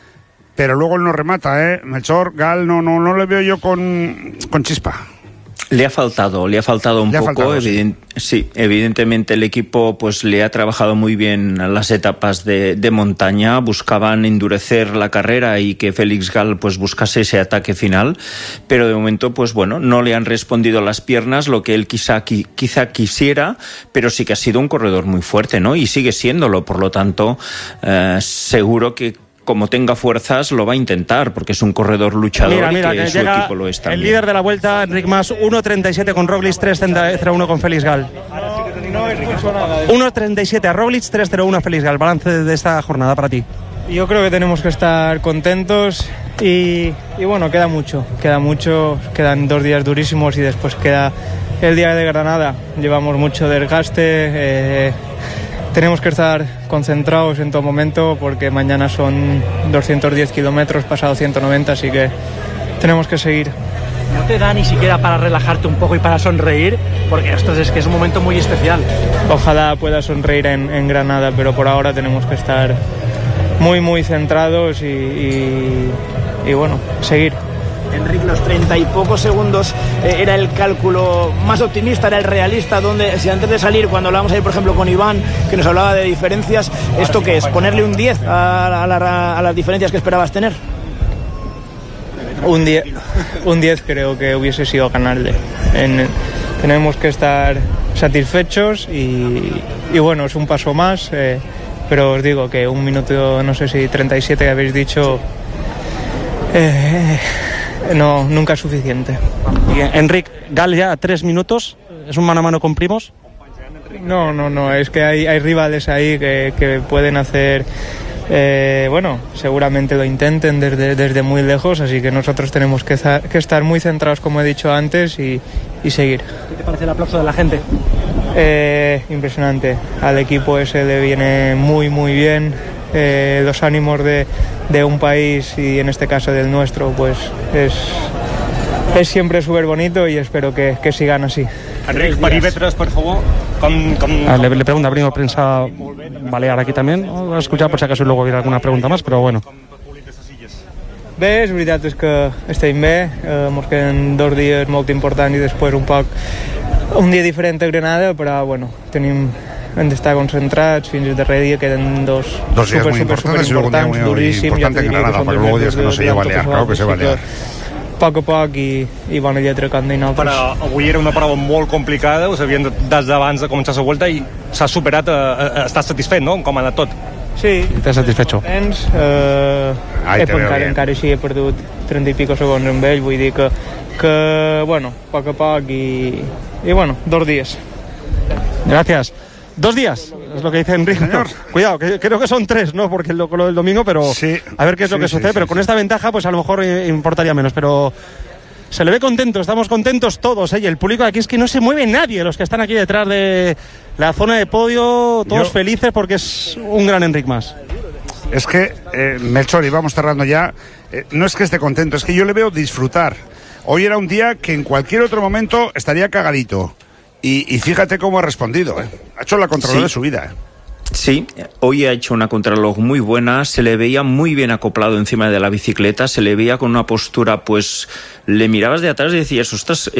pero luego él no remata, ¿eh? Melchor, Gal, no, no, no le veo yo con, con chispa. Le ha faltado, le ha faltado un le poco, ha faltado, evident, sí. sí, evidentemente el equipo pues le ha trabajado muy bien las etapas de, de montaña, buscaban endurecer la carrera y que Félix Gal pues buscase ese ataque final, pero de momento pues bueno, no le han respondido las piernas, lo que él quizá, quizá quisiera, pero sí que ha sido un corredor muy fuerte, ¿no? Y sigue siéndolo, por lo tanto, eh, seguro que como tenga fuerzas lo va a intentar, porque es un corredor luchador. Mira, mira, y que, que su llega equipo lo es también. El líder de la Vuelta, Enric Mas, uno treinta y siete con Roglic, tres cero uno con Félix Gal. uno treinta y siete a Roglic, tres cero uno a Félix Gal. Balance de esta jornada para ti. Yo creo que tenemos que estar contentos y, y bueno, queda mucho, queda mucho, quedan dos días durísimos y después queda el día de Granada. Llevamos mucho desgaste, eh, tenemos que estar concentrados en todo momento porque mañana son doscientos diez kilómetros, pasado ciento noventa, así que tenemos que seguir. ¿No te da ni siquiera para relajarte un poco y para sonreír? Porque esto es que es un momento muy especial. Ojalá pueda sonreír en, en Granada, pero por ahora tenemos que estar muy, muy centrados y, y, y bueno, seguir. Enric, los treinta y pocos segundos eh, era el cálculo más optimista, era el realista, donde si antes de salir, cuando hablábamos ahí por ejemplo con Iván, que nos hablaba de diferencias, ¿esto qué es? ¿Ponerle un diez a, a, la, a las diferencias que esperabas tener? un diez, un diez creo que hubiese sido ganarle. En, tenemos que estar satisfechos y, y bueno, es un paso más, eh, pero os digo que un minuto, no sé si treinta y siete que habéis dicho, eh, no, nunca es suficiente. Y Enric, Gal ya tres minutos, ¿es un mano a mano con Primoz? No, no, no, es que hay, hay rivales ahí que, que pueden hacer... Eh, bueno, seguramente lo intenten desde, desde muy lejos, así que nosotros tenemos que, que estar muy centrados, como he dicho antes, y, y seguir. ¿Qué te parece el aplauso de la gente? Eh, impresionante, al equipo ese le viene muy muy bien, eh, los ánimos de, de un país y en este caso del nuestro, pues es, es siempre súper bonito y espero que, que sigan así. Enric, perímetres, por favor. Com, com... Ah, le, le pregunta Primo, prensa balear aquí también. Voy a escuchar por si acaso luego hubiera alguna pregunta más, pero bueno. Bé, és veritat és que estem bé, eh, ens queden dos dies molt importants i després un poc un dia diferent a Granada, però bueno, tenim, hem d'estar concentrats, fins al darrer dia queden dos, dos días super, muy super, importantes super y luego un día importants, muy duríssims, importante en Granada, para luego días que no se lleva a Balear, claro que se va a Balear. A poc a poc i, i bona lletra com deien altres. Però avui era una prova molt complicada, ho sabien des d'abans de començar la volta i s'ha superat, a, a, estàs satisfet, no?, com ha anat tot. Sí. Estàs satisfecho? Tens, eh, he, encara, encara així he perdut trenta i pico segons amb ell, vull dir que, que bueno, a poc a poc i, i bueno, dos dies. Gracias. Dos días, es lo que dice Enrique. No, cuidado, que creo que son tres, ¿no? Porque lo, lo del domingo, pero sí, a ver qué es sí, lo que sí, sucede. Sí, pero sí, con sí. esta ventaja, pues a lo mejor eh, importaría menos. Pero se le ve contento, estamos contentos todos, ¿eh? Y el público aquí es que no se mueve nadie, los que están aquí detrás de la zona de podio, todos Yo... felices porque es un gran Enric Mas. Es que, eh, Melchor, y vamos cerrando ya, eh, no es que esté contento, es que yo le veo disfrutar. Hoy era un día que en cualquier otro momento estaría cagadito. Y, y fíjate cómo ha respondido, ¿eh? Ha hecho la contrarreloj sí. de su vida, ¿eh? Sí, hoy ha hecho una contrarreloj muy buena, se le veía muy bien acoplado encima de la bicicleta, se le veía con una postura, pues le mirabas de atrás y decías, ostras,